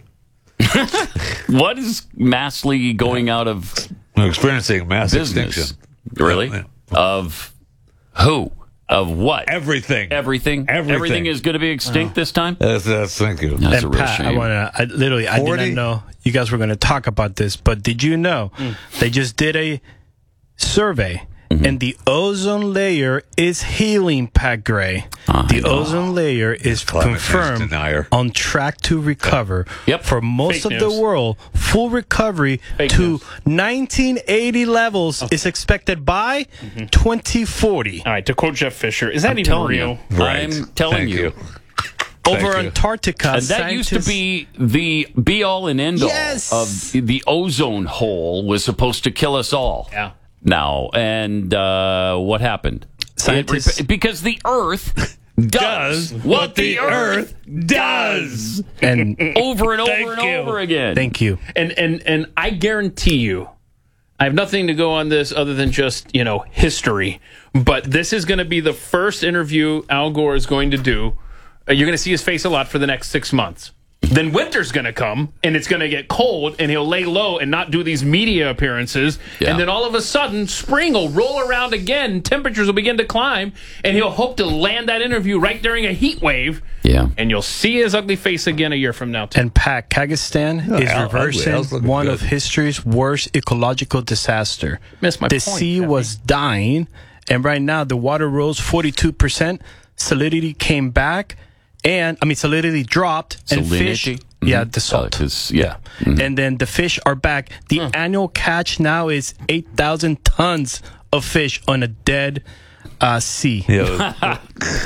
What is massively going out of We're experiencing mass business? extinction. Really? Yeah. Of who? Of what? Everything. Everything. Everything. Everything is going to be extinct this time. That's, that's, thank you. That's a And real Pat, I shame. want to. I literally, I did forty? not know you guys were going to talk about this, but did you know they just did a survey, and the ozone layer is healing, Pat Gray. I the know. ozone layer is Climate change confirmed denier. on track to recover. Yep. For most Fake of news. the world, full recovery Fake to news. nineteen eighty levels is expected by twenty forty. All right, to quote Jeff Fisher, is that I'm even telling real? you. Right. I'm telling Thank you. you. Over Thank you. Antarctica, And that used to scientists- be the be all and end all Yes. of the ozone hole was supposed to kill us all. Yeah. Now, and uh, what happened? Scientists- It rep- because the Earth does, what the Earth does and over and over Thank and you. over again. thank you. And and and I guarantee you, I have nothing to go on this other than just, you know, history. But this is going to be the first interview Al Gore is going to do. Uh, you're going to see his face a lot for the next six months. Then winter's going to come, and it's going to get cold, and he'll lay low and not do these media appearances. Yeah. And then all of a sudden, spring will roll around again, temperatures will begin to climb, and he'll hope to land that interview right during a heat wave. Yeah. And you'll see his ugly face again a year from now, too. And Pat, Kazakhstan Yeah, is Al- reversing Al's looking one good. of history's worst ecological disaster. Missed my the point, sea Jeffy. was dying, and right now the water rose forty-two percent. Salinity came back, and I mean salinity dropped, and fish. Salinity? Yeah, Mhm. the salt. Uh, 'cause- yeah. Mhm. And then the fish are back. The annual catch now is eight thousand tons of fish on a dead uh, sea. Yeah,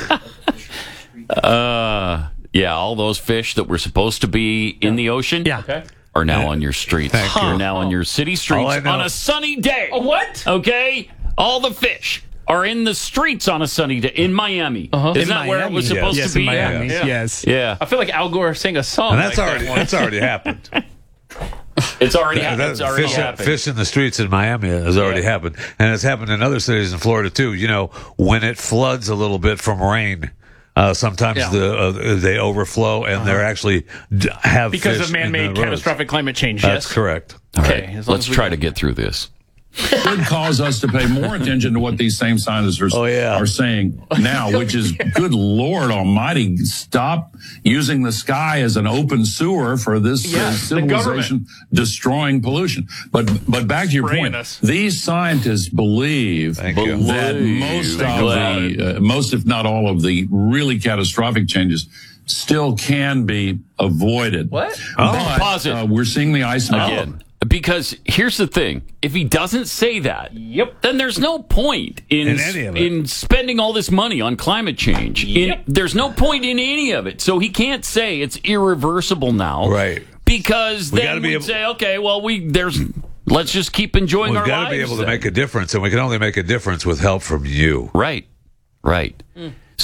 Uh, yeah, all those fish that were supposed to be in the ocean Yeah. Okay. are now on your streets. Thank you. Are now on your city streets All I know- on a sunny day. Oh, what? Okay? All the fish are in the streets on a sunny day in Miami. Uh-huh. Isn't In that where it was Miami. supposed yes, to be? in Miami. Yeah. Yes. Yeah. I feel like Al Gore sang a song. and that's like already that once. that's already happened. It's already Yeah, happened. that- It's already fish, happened. fish in the streets in Miami has already Yeah. happened, and it's happened in other cities in Florida too. You know, when it floods a little bit from rain, uh, sometimes Yeah. the uh, they overflow, and they're actually d- have Because fish of in man-made the roads. catastrophic climate change, That's yes? correct. All Okay, right, as long let's as we try can- to get through this. should cause us to pay more attention to what these same scientists are, Oh, yeah. are saying now, which is, good Lord Almighty, stop using the sky as an open sewer for this Yeah, uh, the civilization destroying pollution. But but back to your Spraying point, us. these scientists believe Thank you. that Believe. most Thank of you. the uh, most, if not all, of the really catastrophic changes still can be avoided. What? But, Pause it. uh, we're seeing the ice melt. Again. Because here's the thing: if he doesn't say that, Yep. then there's no point in In any of it. in spending all this money on climate change. In- Yep. there's no point in any of it. So he can't say it's irreversible now, Right. Because We then gotta be we'd able- say, okay, well, we there's let's just keep enjoying We've our got lives. to be able to then. make a difference, and we can only make a difference with help from you. Right, right. So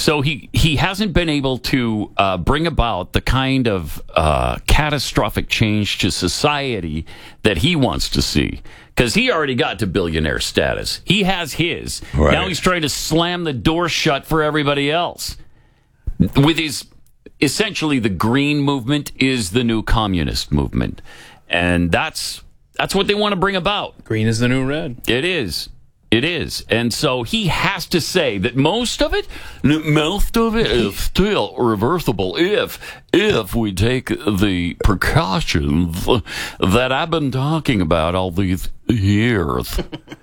so he, he hasn't been able to uh, bring about the kind of uh, catastrophic change to society that he wants to see. Because he already got to billionaire status. He has his. Right. Now he's trying to slam the door shut for everybody else. With his, essentially, the green movement is the new communist movement. And that's that's what they want to bring about. Green is the new red. It is. It is. And so he has to say that most of it, most of it is still reversible if, if we take the precautions that I've been talking about all these years.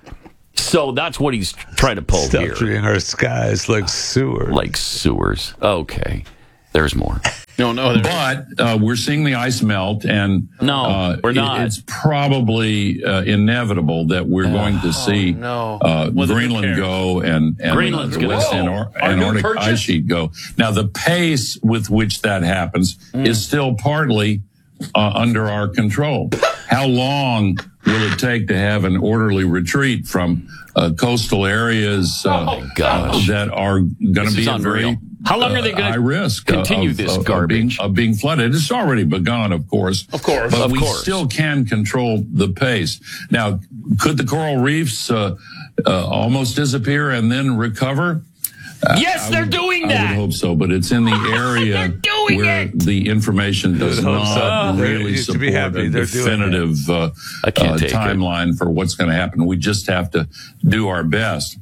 So that's what he's trying to pull Stop here. treating our skies like sewers. Like sewers. Okay. There's more. No, no. But uh, we're seeing the ice melt, and no, uh, we're not. It, it's probably uh, inevitable that we're going to see no. uh, Greenland go and, and Greenland's the West gonna Antar- go. Our new Antarctic purchase? ice sheet go. Now, the pace with which that happens Mm. is still partly uh, under our control. How long will it take to have an orderly retreat from uh, coastal areas uh, Oh, gosh. uh, that are going This to be is a unreal. very How long are they uh, gonna high risk continue of, this of, garbage? Of being, of being flooded? It's already begun, of course. Of course. But Of we course. still can control the pace. Now, could the coral reefs uh, uh, almost disappear and then recover? Yes, I they're would- doing I that. would hope so, but it's in the area They're doing where it. the information does I would hope not so. They really used to be support happy. a They're doing it. definitive uh, I can't uh, take it. timeline for what's going to happen. We just have to do our best.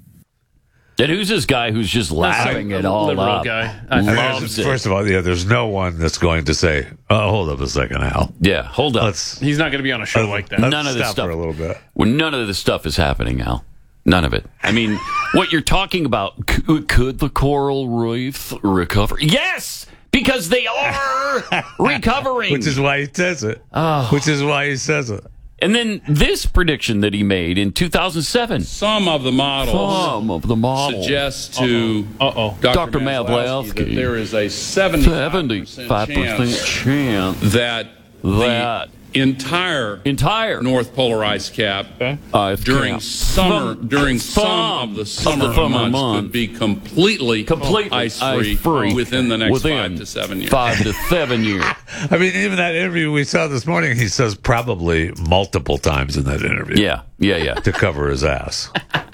And who's this guy who's just laughing it all liberal up? guy. I mean, Loves it. first of all, yeah, there's no one that's going to say, "Oh, hold up a second, Al. Yeah, hold up. Let's He's not going to be on a show let's- like that. let's None of this stop stuff. for a little bit." Well, none of this stuff is happening, Al. None of it. I mean, what you're talking about, could, could the coral reef recover? Yes, because they are recovering. Which is why he says it. Oh. Which is why he says it. And then this prediction that he made in two thousand seven. Some of the models Some of the models suggest to Uh-oh. Doctor Doctor Maslowski that Maslowski there is a seventy-five seventy-five percent percent chance that that the entire entire North Polar ice cap ice during cap. summer Some- during some some of the of summer, the summer months, months could be completely, completely ice-free, ice-free within the next within five to seven years. Five to seven years. I mean, even that interview we saw this morning, he says probably multiple times in that interview. Yeah, yeah, yeah. To cover his ass.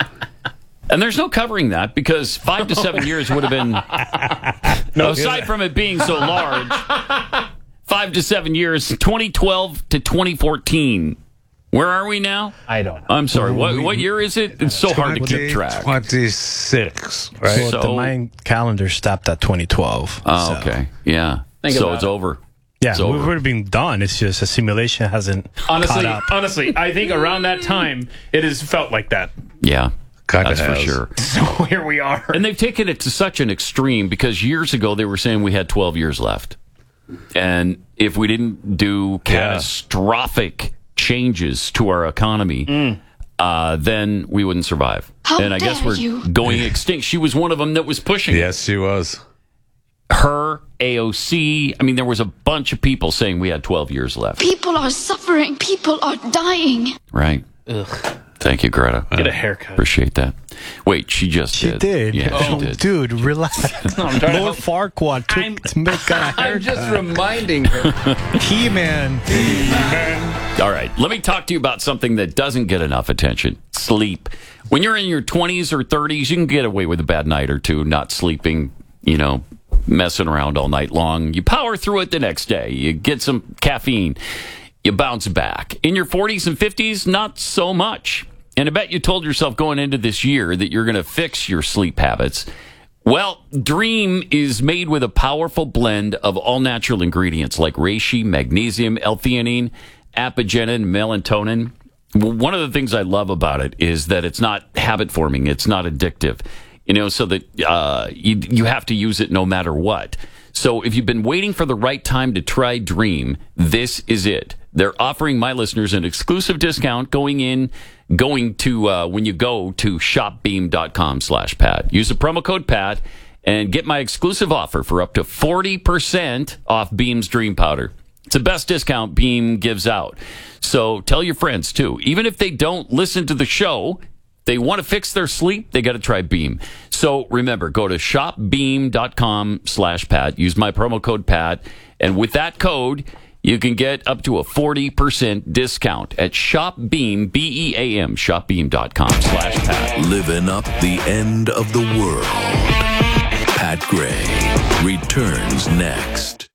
And there's no covering that because five to seven years would have been, aside from it being so large, five to seven years, twenty twelve to twenty fourteen. Where are we now? I don't know. I'm sorry. What what year is it? It's so hard to keep track. twenty-six, right? So, the So- Mayan calendar stopped at twenty twelve. Oh, so- okay. Yeah. Think so about it's it. over. Yeah, It's we've over. already been done. It's just a simulation hasn't Honestly, caught up. honestly, I think around that time it has felt like that. Yeah. Kinda That's for has. sure. So here we are. And they've taken it to such an extreme because years ago they were saying we had twelve years left. And if we didn't do catastrophic changes to our economy, uh, then we wouldn't survive. How and I guess dare we're you. going extinct. She was one of them that was pushing it. Yes, she was. Her, A O C. I mean, there was a bunch of people saying we had twelve years left. People are suffering. People are dying. Right. Thank you, Greta. Get a haircut. Appreciate that. Wait, she just She did. did. Yeah, Oh, she did. dude, relax. I'm trying to Lord Farquaad took to make got a I'm just haircut. reminding her. He-Man. All right, let me talk to you about something that doesn't get enough attention. Sleep. When you're in your twenties or thirties, you can get away with a bad night or two, not sleeping, you know, messing around all night long. You power through it the next day. You get some caffeine. You bounce back. In your forties and fifties, not so much. And I bet you told yourself going into this year that you're going to fix your sleep habits. Well, Dream is made with a powerful blend of all-natural ingredients like reishi, magnesium, L-theanine, apigenin, melatonin. One of the things I love about it is that it's not habit-forming. It's not addictive, you know, so that uh, you, you have to use it no matter what. So if you've been waiting for the right time to try Dream, this is it. They're offering my listeners an exclusive discount going in, going to, uh, when you go to shopbeam.com slash Pat. Use the promo code Pat and get my exclusive offer for up to forty percent off Beam's Dream Powder. It's the best discount Beam gives out. So tell your friends, too. Even if they don't listen to the show, they want to fix their sleep, they got to try Beam. So remember, go to shopbeam.com slash Pat. Use my promo code Pat. And with that code, you can get up to a forty percent discount at ShopBeam, B E A M, shopbeam.com slash Pat. Living up the end of the world. Pat Gray returns next.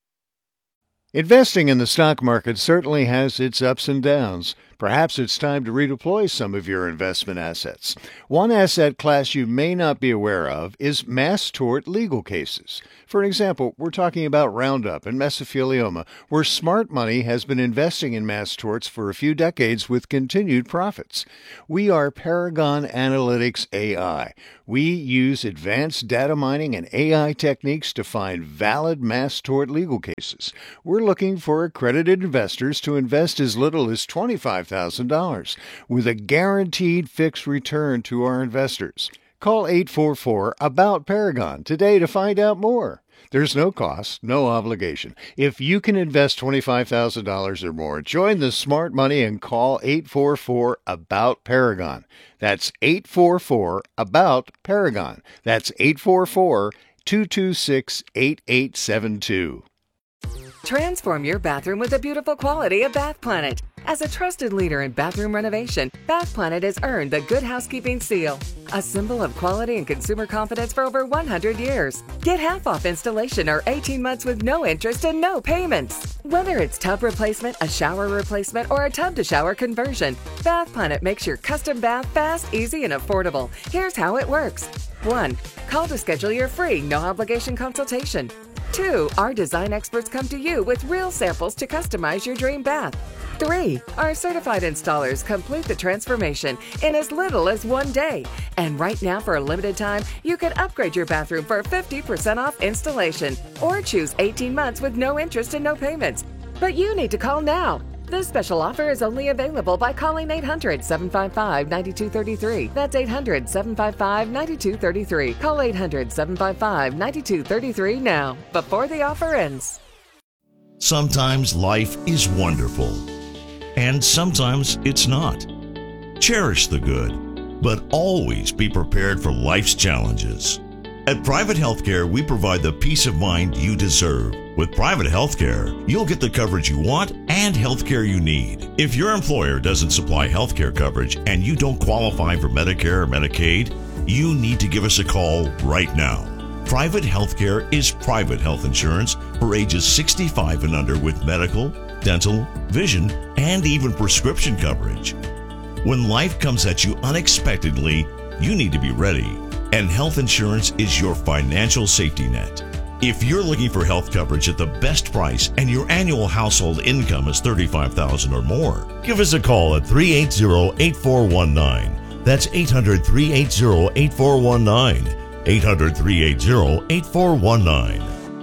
Investing in the stock market certainly has its ups and downs. Perhaps it's time to redeploy some of your investment assets. One asset class you may not be aware of is mass tort legal cases. For example, we're talking about Roundup and mesothelioma, where smart money has been investing in mass torts for a few decades with continued profits. We are Paragon Analytics A I. We use advanced data mining and A I techniques to find valid mass tort legal cases. We're looking for accredited investors to invest as little as twenty-five thousand dollars with a guaranteed fixed return to our investors. Call eight four four, ABOUT Paragon today to find out more. There's no cost, no obligation. If you can invest twenty-five thousand dollars or more, join the smart money and call eight four four, ABOUT Paragon. That's eight four four, ABOUT Paragon. That's eight four four, two two six, eight eight seven two. Transform your bathroom with the beautiful quality of Bath Planet. As a trusted leader in bathroom renovation, Bath Planet has earned the Good Housekeeping seal, a symbol of quality and consumer confidence for over one hundred years. Get half off installation or eighteen months with no interest and no payments. Whether it's tub replacement, a shower replacement, or a tub-to-shower conversion, Bath Planet makes your custom bath fast, easy, and affordable. Here's how it works. one. Call to schedule your free, no-obligation consultation. two. Our design experts come to you with real samples to customize your dream bath. three. Our certified installers complete the transformation in as little as one day. And right now, for a limited time, you can upgrade your bathroom for fifty percent off installation or choose eighteen months with no interest and no payments. But you need to call now. This special offer is only available by calling eight hundred, seven five five, nine two three three. That's eight hundred, seven five five, nine two three three. Call eight hundred, seven five five, nine two three three now, before the offer ends. Sometimes life is wonderful, and sometimes it's not. Cherish the good, but always be prepared for life's challenges. At Private Healthcare, we provide the peace of mind you deserve. With private healthcare, you'll get the coverage you want and healthcare you need. If your employer doesn't supply healthcare coverage and you don't qualify for Medicare or Medicaid, you need to give us a call right now. Private healthcare is private health insurance for ages sixty-five and under with medical, dental, vision, and even prescription coverage. When life comes at you unexpectedly, you need to be ready, and health insurance is your financial safety net. If you're looking for health coverage at the best price and your annual household income is thirty-five thousand dollars or more, give us a call at three eight zero, eight four one nine. That's eight hundred, three eight zero, eight four one nine. eight hundred, three eight zero, eight four one nine.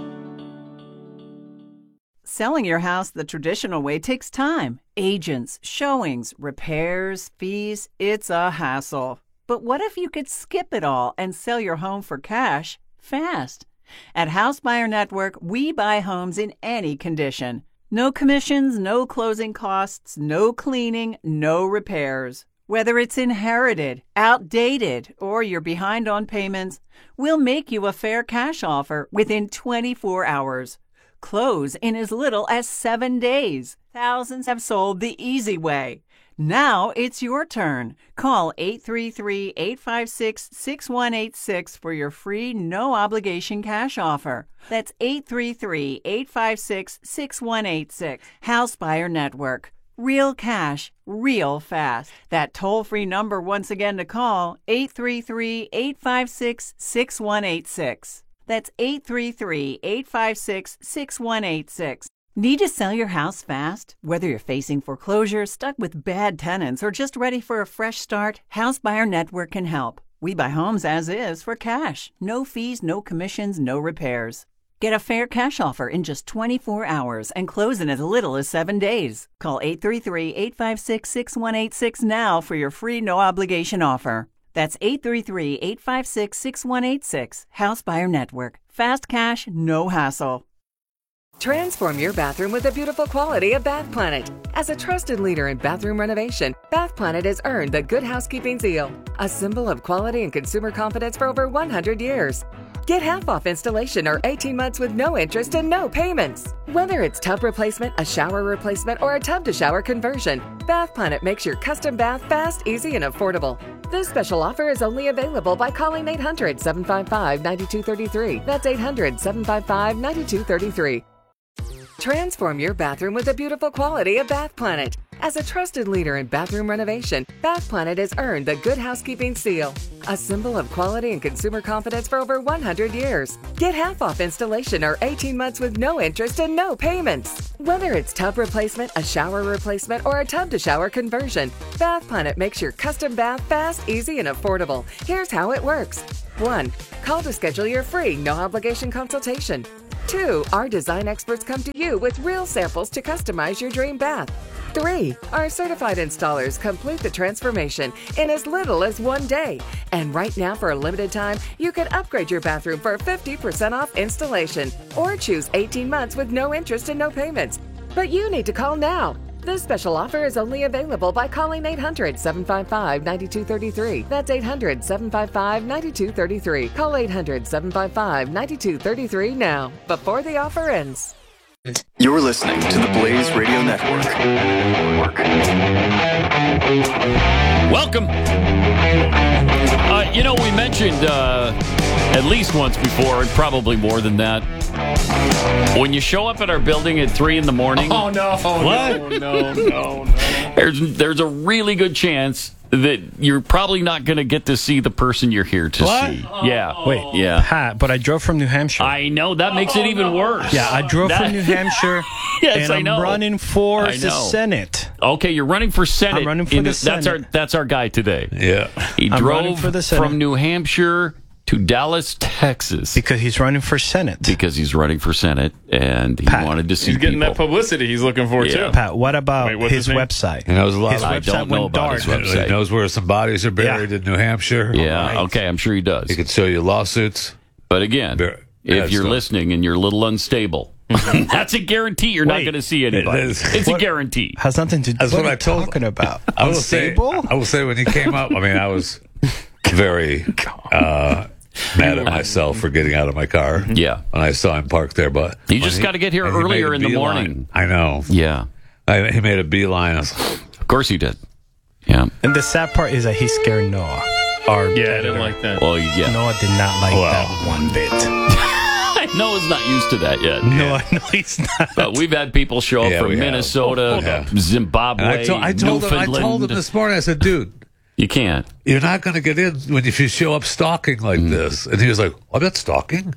Selling your house the traditional way takes time. Agents, showings, repairs, fees, it's a hassle. But what if you could skip it all and sell your home for cash fast? At House Buyer Network, we buy homes in any condition. No commissions, no closing costs, no cleaning, no repairs. Whether it's inherited, outdated, or you're behind on payments, we'll make you a fair cash offer within twenty-four hours. Close in as little as seven days. Thousands have sold the easy way. Now it's your turn. Call eight three three, eight five six, six one eight six for your free, no-obligation cash offer. That's eight three three, eight five six, six one eight six. House Buyer Network. Real cash, real fast. That toll-free number once again to call, eight three three, eight five six, six one eight six. That's eight three three, eight five six, six one eight six. Need to sell your house fast? Whether you're facing foreclosure, stuck with bad tenants, or just ready for a fresh start, House Buyer Network can help. We buy homes as is for cash. No fees, no commissions, no repairs. Get a fair cash offer in just twenty-four hours and close in as little as seven days. Call eight three three, eight five six, six one eight six now for your free no-obligation offer. That's eight three three, eight five six, six one eight six. House Buyer Network. Fast cash, no hassle. Transform your bathroom with the beautiful quality of Bath Planet. As a trusted leader in bathroom renovation, Bath Planet has earned the Good Housekeeping seal, a symbol of quality and consumer confidence for over one hundred years. Get half off installation or eighteen months with no interest and no payments. Whether it's tub replacement, a shower replacement, or a tub-to-shower conversion, Bath Planet makes your custom bath fast, easy, and affordable. This special offer is only available by calling eight hundred, seven five five, nine two three three. That's eight hundred, seven five five, nine two three three. Transform your bathroom with the beautiful quality of Bath Planet. As a trusted leader in bathroom renovation, Bath Planet has earned the Good Housekeeping seal, a symbol of quality and consumer confidence for over one hundred years. Get half off installation or eighteen months with no interest and no payments. Whether it's tub replacement, a shower replacement, or a tub-to-shower conversion, Bath Planet makes your custom bath fast, easy, and affordable. Here's how it works. one. Call to schedule your free, no-obligation consultation. two. Our design experts come to you with real samples to customize your dream bath. three. Our certified installers complete the transformation in as little as one day. And right now, for a limited time, you can upgrade your bathroom for fifty percent off installation or choose eighteen months with no interest and no payments. But you need to call now. This special offer is only available by calling eight hundred, seven five five, nine two three three. That's eight hundred, seven five five, nine two three three. Call eight hundred, seven five five, nine two three three now, before the offer ends. You're listening to the Blaze Radio Network. Welcome. Uh, you know, we mentioned uh, at least once before, and probably more than that, when you show up at our building at three in the morning. Oh no! What? No! No! No! No! There's there's a really good chance that you're probably not going to get to see the person you're here to What? see. Yeah. Wait, Yeah. Pat, but I drove from New Hampshire. I know that makes it even worse. Yeah, I drove That- from New Hampshire, Yes, and I I'm know. running for I the know. Senate. Okay, you're running for Senate. I'm running for in the That's our Senate. that's our guy today. Yeah. He I'm running drove for the Senate. from New Hampshire to Dallas, Texas, because he's running for Senate. Because he's running for Senate, and he Pat, wanted to see He's getting people. that publicity he's looking for Yeah. too. Pat, what about Wait, what's his his name? website? He knows a lot. His I website don't know went about dark. his website. He knows where some bodies are buried Yeah. in New Hampshire. Yeah, Right. okay, I'm sure he does. He could show you lawsuits. But again, Ver- if yeah, you're so- listening and you're a little unstable, that's a guarantee you're not Wait. going to see anybody. It is. It's a What- guarantey. Has nothing to do. That's what what are I told- you talking about? I will say, Unstable? I will say when he came up, I mean, I was very uh, mad at myself for getting out of my car. Yeah. When I saw him parked there, but You when just he- got to get here and he earlier made a in the beeline. morning. I know. Yeah, I, he made a beeline. I was like, of course he did. Yeah. And the sad part is that he scared Noah. Our Yeah, I editor. didn't like that. Well, yeah. Noah did not like Well. that one bit. Noah's not used to that yet. Noah, no, he's not. But we've had people show up Yeah, from we have. Minnesota, Yeah. Zimbabwe, and I, to- I told him. I Newfoundland. told him this morning. I said, "Dude, You can't. you're not going to get in when if you show up stalking like this." And he was like, "I'm not stalking."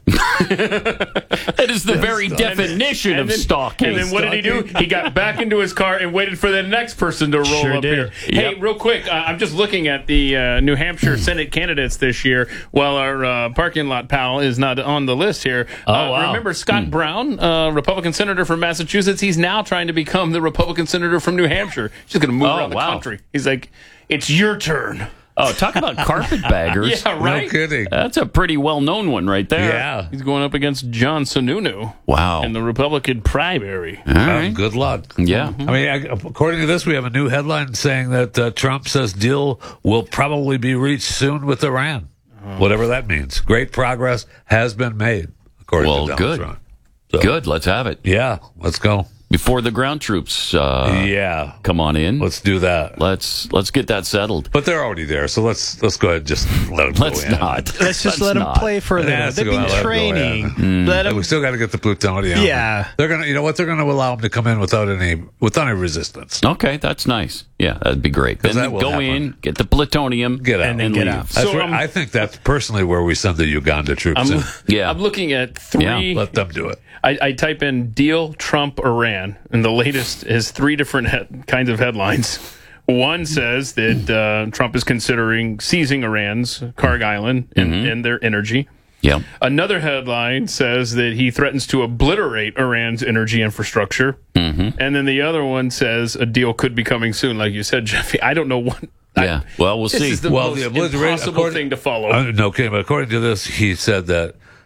That is the very definition And of then, stalking. And then what did he do? He got back into his car and waited for the next person to roll Sure up did. here. Hey, Yep. real quick, uh, I'm just looking at the uh, New Hampshire Senate candidates this year. While our uh, parking lot pal is not on the list here. Oh, uh, wow. Remember Scott Brown, uh, Republican senator from Massachusetts? He's now trying to become the Republican senator from New Hampshire. He's just going to move Oh, around the wow. country. He's like, it's your turn. Oh, talk about carpetbaggers. Yeah, right? No kidding. That's a pretty well-known one right there. Yeah. He's going up against John Sununu Wow. in the Republican primary. All Um, right. good luck. Yeah. I mean, I, according to this, we have a new headline saying that uh, Trump says deal will probably be reached soon with Iran. Whatever that means. Great progress has been made, according Well, to Donald good. Trump. So, Good. Let's have it. Yeah, let's go. Before the ground troops uh, yeah, come on in. let's do that. Let's let's get that settled. But they're already there, so let's let's go ahead and just let them Let's go in. not. Let's just Let's let him not. play for a It little. has to They've go been out, let 'em go training. in. Let And him. we still got to get the plutonium. Yeah. they're gonna. You know what? They're gonna allow them to come in without any without any resistance. Okay, that's nice. Yeah, that'd be great. 'Cause Then that will go happen. in, get the plutonium, Get out And then get leave. out. That's So, where, um, I think that's personally where we send the Uganda troops I'm, in. Yeah. I'm looking at three. Yeah, Let them do it. I, I type in deal Trump Iran, and the latest is three different he- kinds of headlines. One says that uh, Trump is considering seizing Iran's Karg Island and, Mm-hmm. and their energy. Yeah. Another headline says that he threatens to obliterate Iran's energy infrastructure. Mm-hmm. And then the other one says a deal could be coming soon, like you said, Jeffy. I don't know what. Yeah. Well, we'll This see. is the Well, most the obliterate- impossible according- thing to follow. Uh, no, okay, but according to this, he said that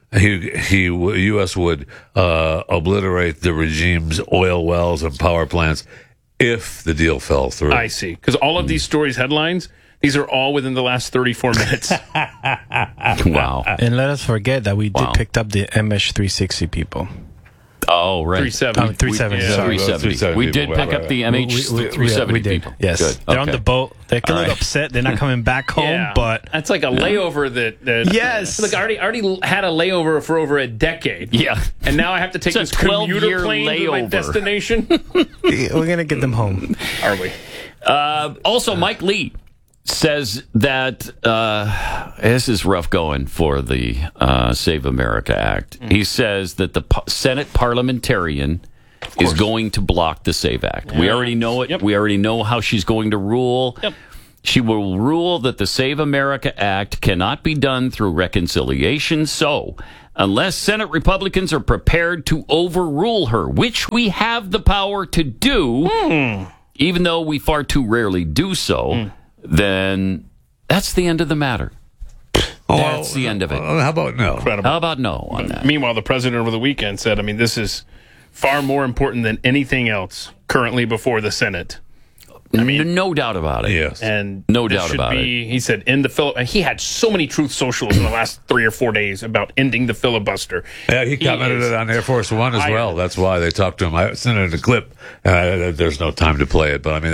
he he U S would uh, obliterate the regime's oil wells and power plants if the deal fell through. I see. Because all of these stories headlines, these are all within the last thirty-four minutes. Wow. And let us forget that we Wow. did picked up the M H three sixty people. Oh, right. three seventy. Oh, three seventy, We, yeah, sorry. three seventy. We did pick up the M H three seventy we did. people. Yes. Good. They're on Okay. the boat. They're a All little right. upset. They're not coming back home, Yeah. but That's like a layover that, that Yes. Look, I already already had a layover for over a decade. Yeah. And now I have to take It's a this commuter twelve-year plane to my layover. destination. we're going to get them home. Are we? Uh, also, Mike Lee says that uh, this is rough going for the uh, Save America Act. Mm. He says that the pa- Senate parliamentarian is going to block the Save Act. We Yeah. already know it. Yep. We already know how she's going to rule. Yep. She will rule that the Save America Act cannot be done through reconciliation. So, unless Senate Republicans are prepared to overrule her, which we have the power to do, Hmm. even though we far too rarely do so, then that's the end of the matter. That's the end of it. How about no? Incredible. How about no on that? Meanwhile, the president over the weekend said, I mean, this is far more important than anything else currently before the Senate. I mean, no doubt about it. Yes. And No this doubt should about be, He said, end the fil- He had so many truth socials in the last three or four days about ending the filibuster. Yeah, he commented is- it on Air Force One as I- well. That's why they talked to him. I sent it in a clip. Uh, there's no time to play it, but I mean.